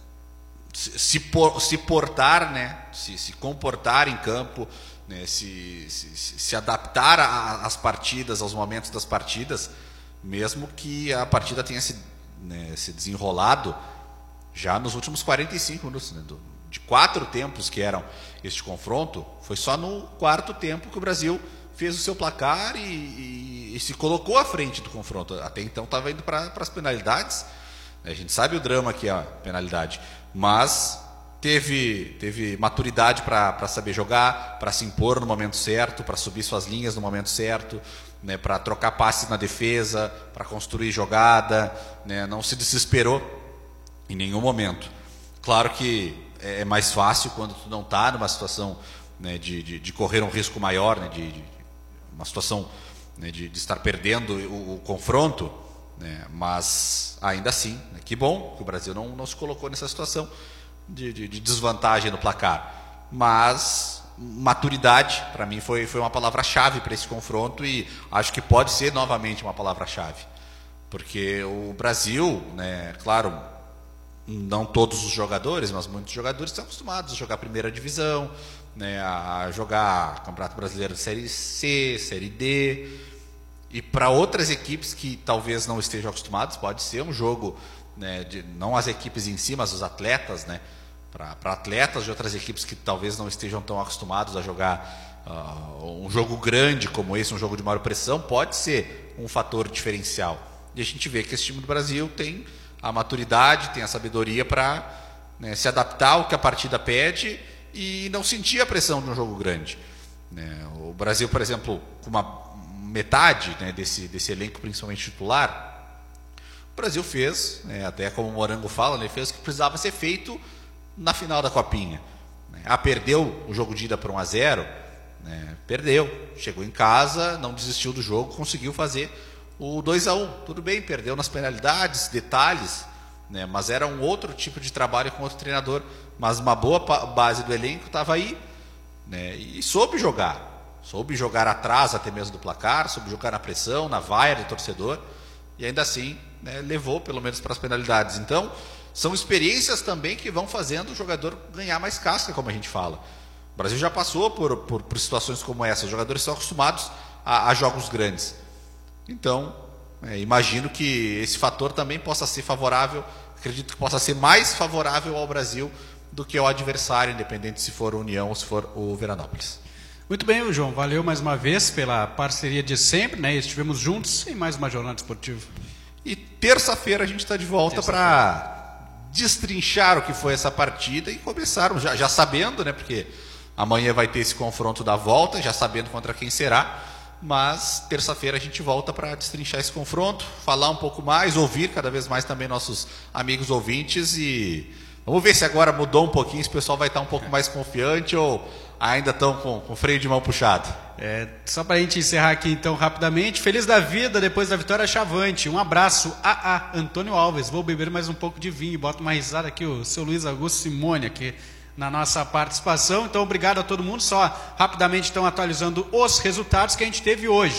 se, se, por, se portar, né? se, se comportar em campo, né? se, se, se adaptar às partidas, aos momentos das partidas, mesmo que a partida tenha se, né, se desenrolado já nos últimos quarenta e cinco minutos, né, do, de quatro tempos que eram este confronto, foi só no quarto tempo que o Brasil fez o seu placar e, e, e se colocou à frente do confronto. Até então estava indo para as penalidades, a gente sabe o drama que é a penalidade, mas teve, teve maturidade para saber jogar, para se impor no momento certo, para subir suas linhas no momento certo, né, para trocar passes na defesa, para construir jogada, né, não se desesperou em nenhum momento. Claro que é mais fácil quando tu não está numa situação, né, de, de, de correr um risco maior, né, de, de uma situação, né, de, de estar perdendo o, o confronto, né, mas ainda assim, né, que bom que o Brasil não, não se colocou nessa situação de, de, de desvantagem no placar. Mas maturidade, para mim, foi, foi uma palavra-chave para esse confronto e acho que pode ser novamente uma palavra-chave. Porque o Brasil, né, claro, não todos os jogadores, mas muitos jogadores estão acostumados a jogar primeira divisão, né, a jogar Campeonato Brasileiro de Série C, Série D. E para outras equipes que talvez não estejam acostumadas, pode ser um jogo, né, de, não as equipes em si, mas os atletas, né? Para atletas de outras equipes que talvez não estejam tão acostumados a jogar uh, um jogo grande como esse, um jogo de maior pressão, pode ser um fator diferencial. E a gente vê que esse time do Brasil tem a maturidade, tem a sabedoria para, né, se adaptar ao que a partida pede e não sentir a pressão de um jogo grande. Né? O Brasil, por exemplo, com uma metade, né, desse, desse elenco, principalmente titular, o Brasil fez, né, até como o Morango fala, né, fez o que precisava ser feito na final da Copinha. Ah, perdeu o jogo de ida por um a zero, né? Perdeu, chegou em casa, não desistiu do jogo, conseguiu fazer o dois a um. Tudo bem, perdeu nas penalidades, detalhes, né? Mas era um outro tipo de trabalho com outro treinador, mas uma boa base do elenco estava aí, né? E soube jogar, soube jogar atrás até mesmo do placar, soube jogar na pressão, na vaia do torcedor, e ainda assim, né, levou pelo menos para as penalidades. Então são experiências também que vão fazendo o jogador ganhar mais casca, como a gente fala. O Brasil já passou por, por, por situações como essa. Os jogadores estão acostumados a, a jogos grandes. Então, é, imagino que esse fator também possa ser favorável, acredito que possa ser mais favorável ao Brasil do que ao adversário, independente se for a União ou se for o Veranópolis. Muito bem, João. Valeu mais uma vez pela parceria de sempre, né? Estivemos juntos em mais uma jornada esportiva. E terça-feira a gente está de volta para destrinchar o que foi essa partida e começaram já, já sabendo, né, porque amanhã vai ter esse confronto da volta, já sabendo contra quem será, mas terça-feira a gente volta para destrinchar esse confronto, falar um pouco mais, ouvir cada vez mais também nossos amigos ouvintes e vamos ver se agora mudou um pouquinho, se o pessoal vai estar um pouco mais confiante ou ainda estão com, com freio de mão puxado. É, só para a gente encerrar aqui então rapidamente, feliz da vida depois da vitória Chavante, um abraço a, a Antônio Alves, vou beber mais um pouco de vinho, bota uma risada aqui o seu Luiz Augusto Simone aqui na nossa participação, então obrigado a todo mundo, só rapidamente estão atualizando os resultados que a gente teve hoje.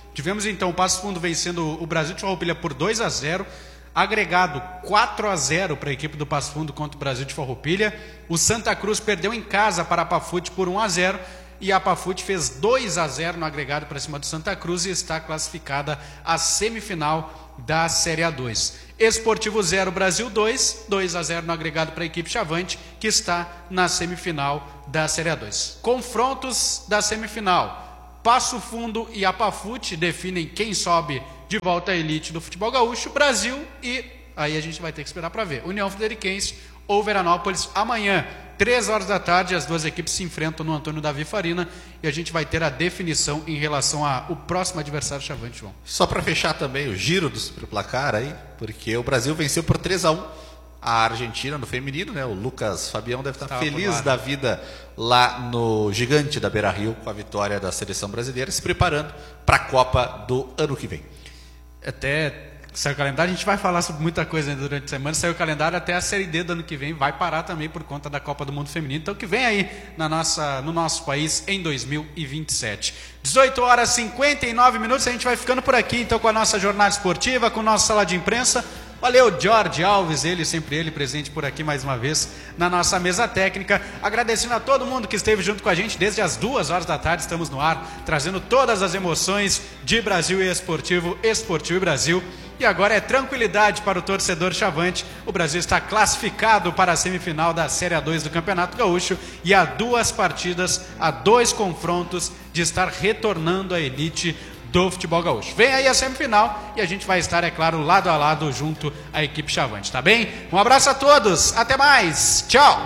Tivemos então o Passo Fundo vencendo o Brasil de Farroupilha por dois a zero, agregado quatro a zero para a equipe do Passo Fundo contra o Brasil de Farroupilha. O Santa Cruz perdeu em casa para a Pafute por um a zero e a Pafute fez dois a zero no agregado para cima do Santa Cruz e está classificada à semifinal da Série A dois. Esportivo zero, Brasil dois, dois a zero no agregado para a equipe Chavante, que está na semifinal da Série A dois. Confrontos da semifinal: Passo Fundo e a Pafute definem quem sobe de volta à elite do futebol gaúcho. Brasil e, aí a gente vai ter que esperar para ver, União Frederiquense ou Veranópolis. Amanhã, três horas da tarde, as duas equipes se enfrentam no Antônio Davi Farina e a gente vai ter a definição em relação ao próximo adversário Chavante, João. Só para fechar também o giro do superplacar aí, porque o Brasil venceu por três a um a Argentina no feminino, né? O Lucas Fabião deve estar Tava feliz da vida lá no Gigante da Beira-Rio com a vitória da seleção brasileira, se preparando para a Copa do ano que vem. Até saiu o calendário, a gente vai falar sobre muita coisa durante a semana. Saiu o calendário, até a Série D do ano que vem vai parar também por conta da Copa do Mundo Feminino. Então, que vem aí na nossa, no nosso país em dois mil e vinte e sete. dezoito horas e cinquenta e nove minutos, a gente vai ficando por aqui então com a nossa jornada esportiva, com a nossa sala de imprensa. Valeu, Jorge Alves, ele, sempre ele, presente por aqui mais uma vez na nossa mesa técnica. Agradecendo a todo mundo que esteve junto com a gente desde as duas horas da tarde. Estamos no ar, trazendo todas as emoções de Brasil e Esportivo, Esportivo e Brasil. E agora é tranquilidade para o torcedor chavante. O Brasil está classificado para a semifinal da Série A dois do Campeonato Gaúcho e há duas partidas, há dois confrontos de estar retornando à elite do futebol gaúcho. Vem aí a semifinal e a gente vai estar, é claro, lado a lado junto à equipe chavante, tá bem? Um abraço a todos, até mais, tchau!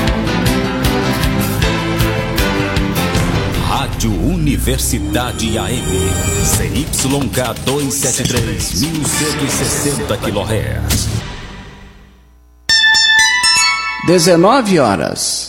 Rádio Universidade A M, C Y K duzentos e setenta e três, mil cento e sessenta quilohertz. dezenove horas.